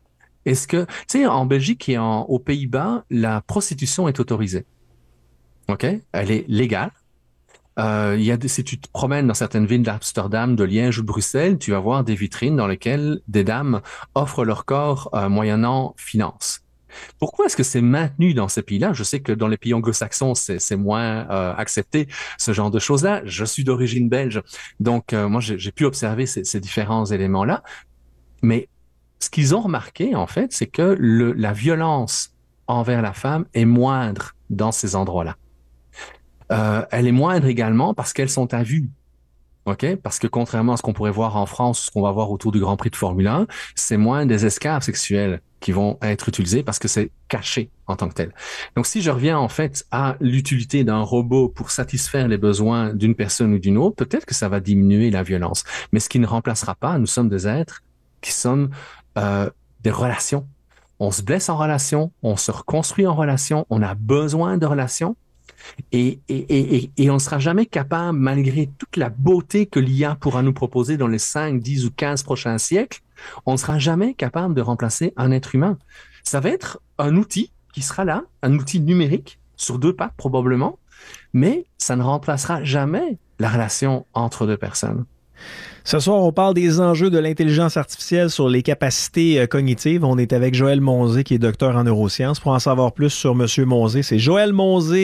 Est-ce que, tu sais, en Belgique et en, aux Pays-Bas, la prostitution est autorisée. OK? Elle est légale. Euh, il y a des, si tu te promènes dans certaines villes d'Amsterdam, de Liège ou de Bruxelles, tu vas voir des vitrines dans lesquelles des dames offrent leur corps euh, moyennant finance. Pourquoi est-ce que c'est maintenu dans ces pays-là? Je sais que dans les pays anglo-saxons, c'est, c'est moins euh, accepté, ce genre de choses-là. Je suis d'origine belge, donc euh, moi, j'ai, j'ai pu observer ces, ces différents éléments-là. Mais ce qu'ils ont remarqué, en fait, c'est que le, la violence envers la femme est moindre dans ces endroits-là. Euh, elle est moindre également parce qu'elles sont à vue. OK? Parce que contrairement à ce qu'on pourrait voir en France, ce qu'on va voir autour du Grand Prix de Formule un, c'est moins des esclaves sexuels qui vont être utilisés parce que c'est caché en tant que tel. Donc, si je reviens en fait à l'utilité d'un robot pour satisfaire les besoins d'une personne ou d'une autre, peut-être que ça va diminuer la violence. Mais ce qui ne remplacera pas, nous sommes des êtres qui sommes euh, des relations. On se blesse en relation, on se reconstruit en relation, on a besoin de relations. Et, et, et, et on ne sera jamais capable, malgré toute la beauté que l'I A pourra nous proposer dans les cinq, dix ou quinze prochains siècles, on ne sera jamais capable de remplacer un être humain. Ça va être un outil qui sera là, un outil numérique, sur deux pattes probablement, mais ça ne remplacera jamais la relation entre deux personnes. Ce soir, on parle des enjeux de l'intelligence artificielle sur les capacités euh, cognitives. On est avec Joël Monzé, qui est docteur en neurosciences. Pour en savoir plus sur M. Monzé, c'est Joël Monzé.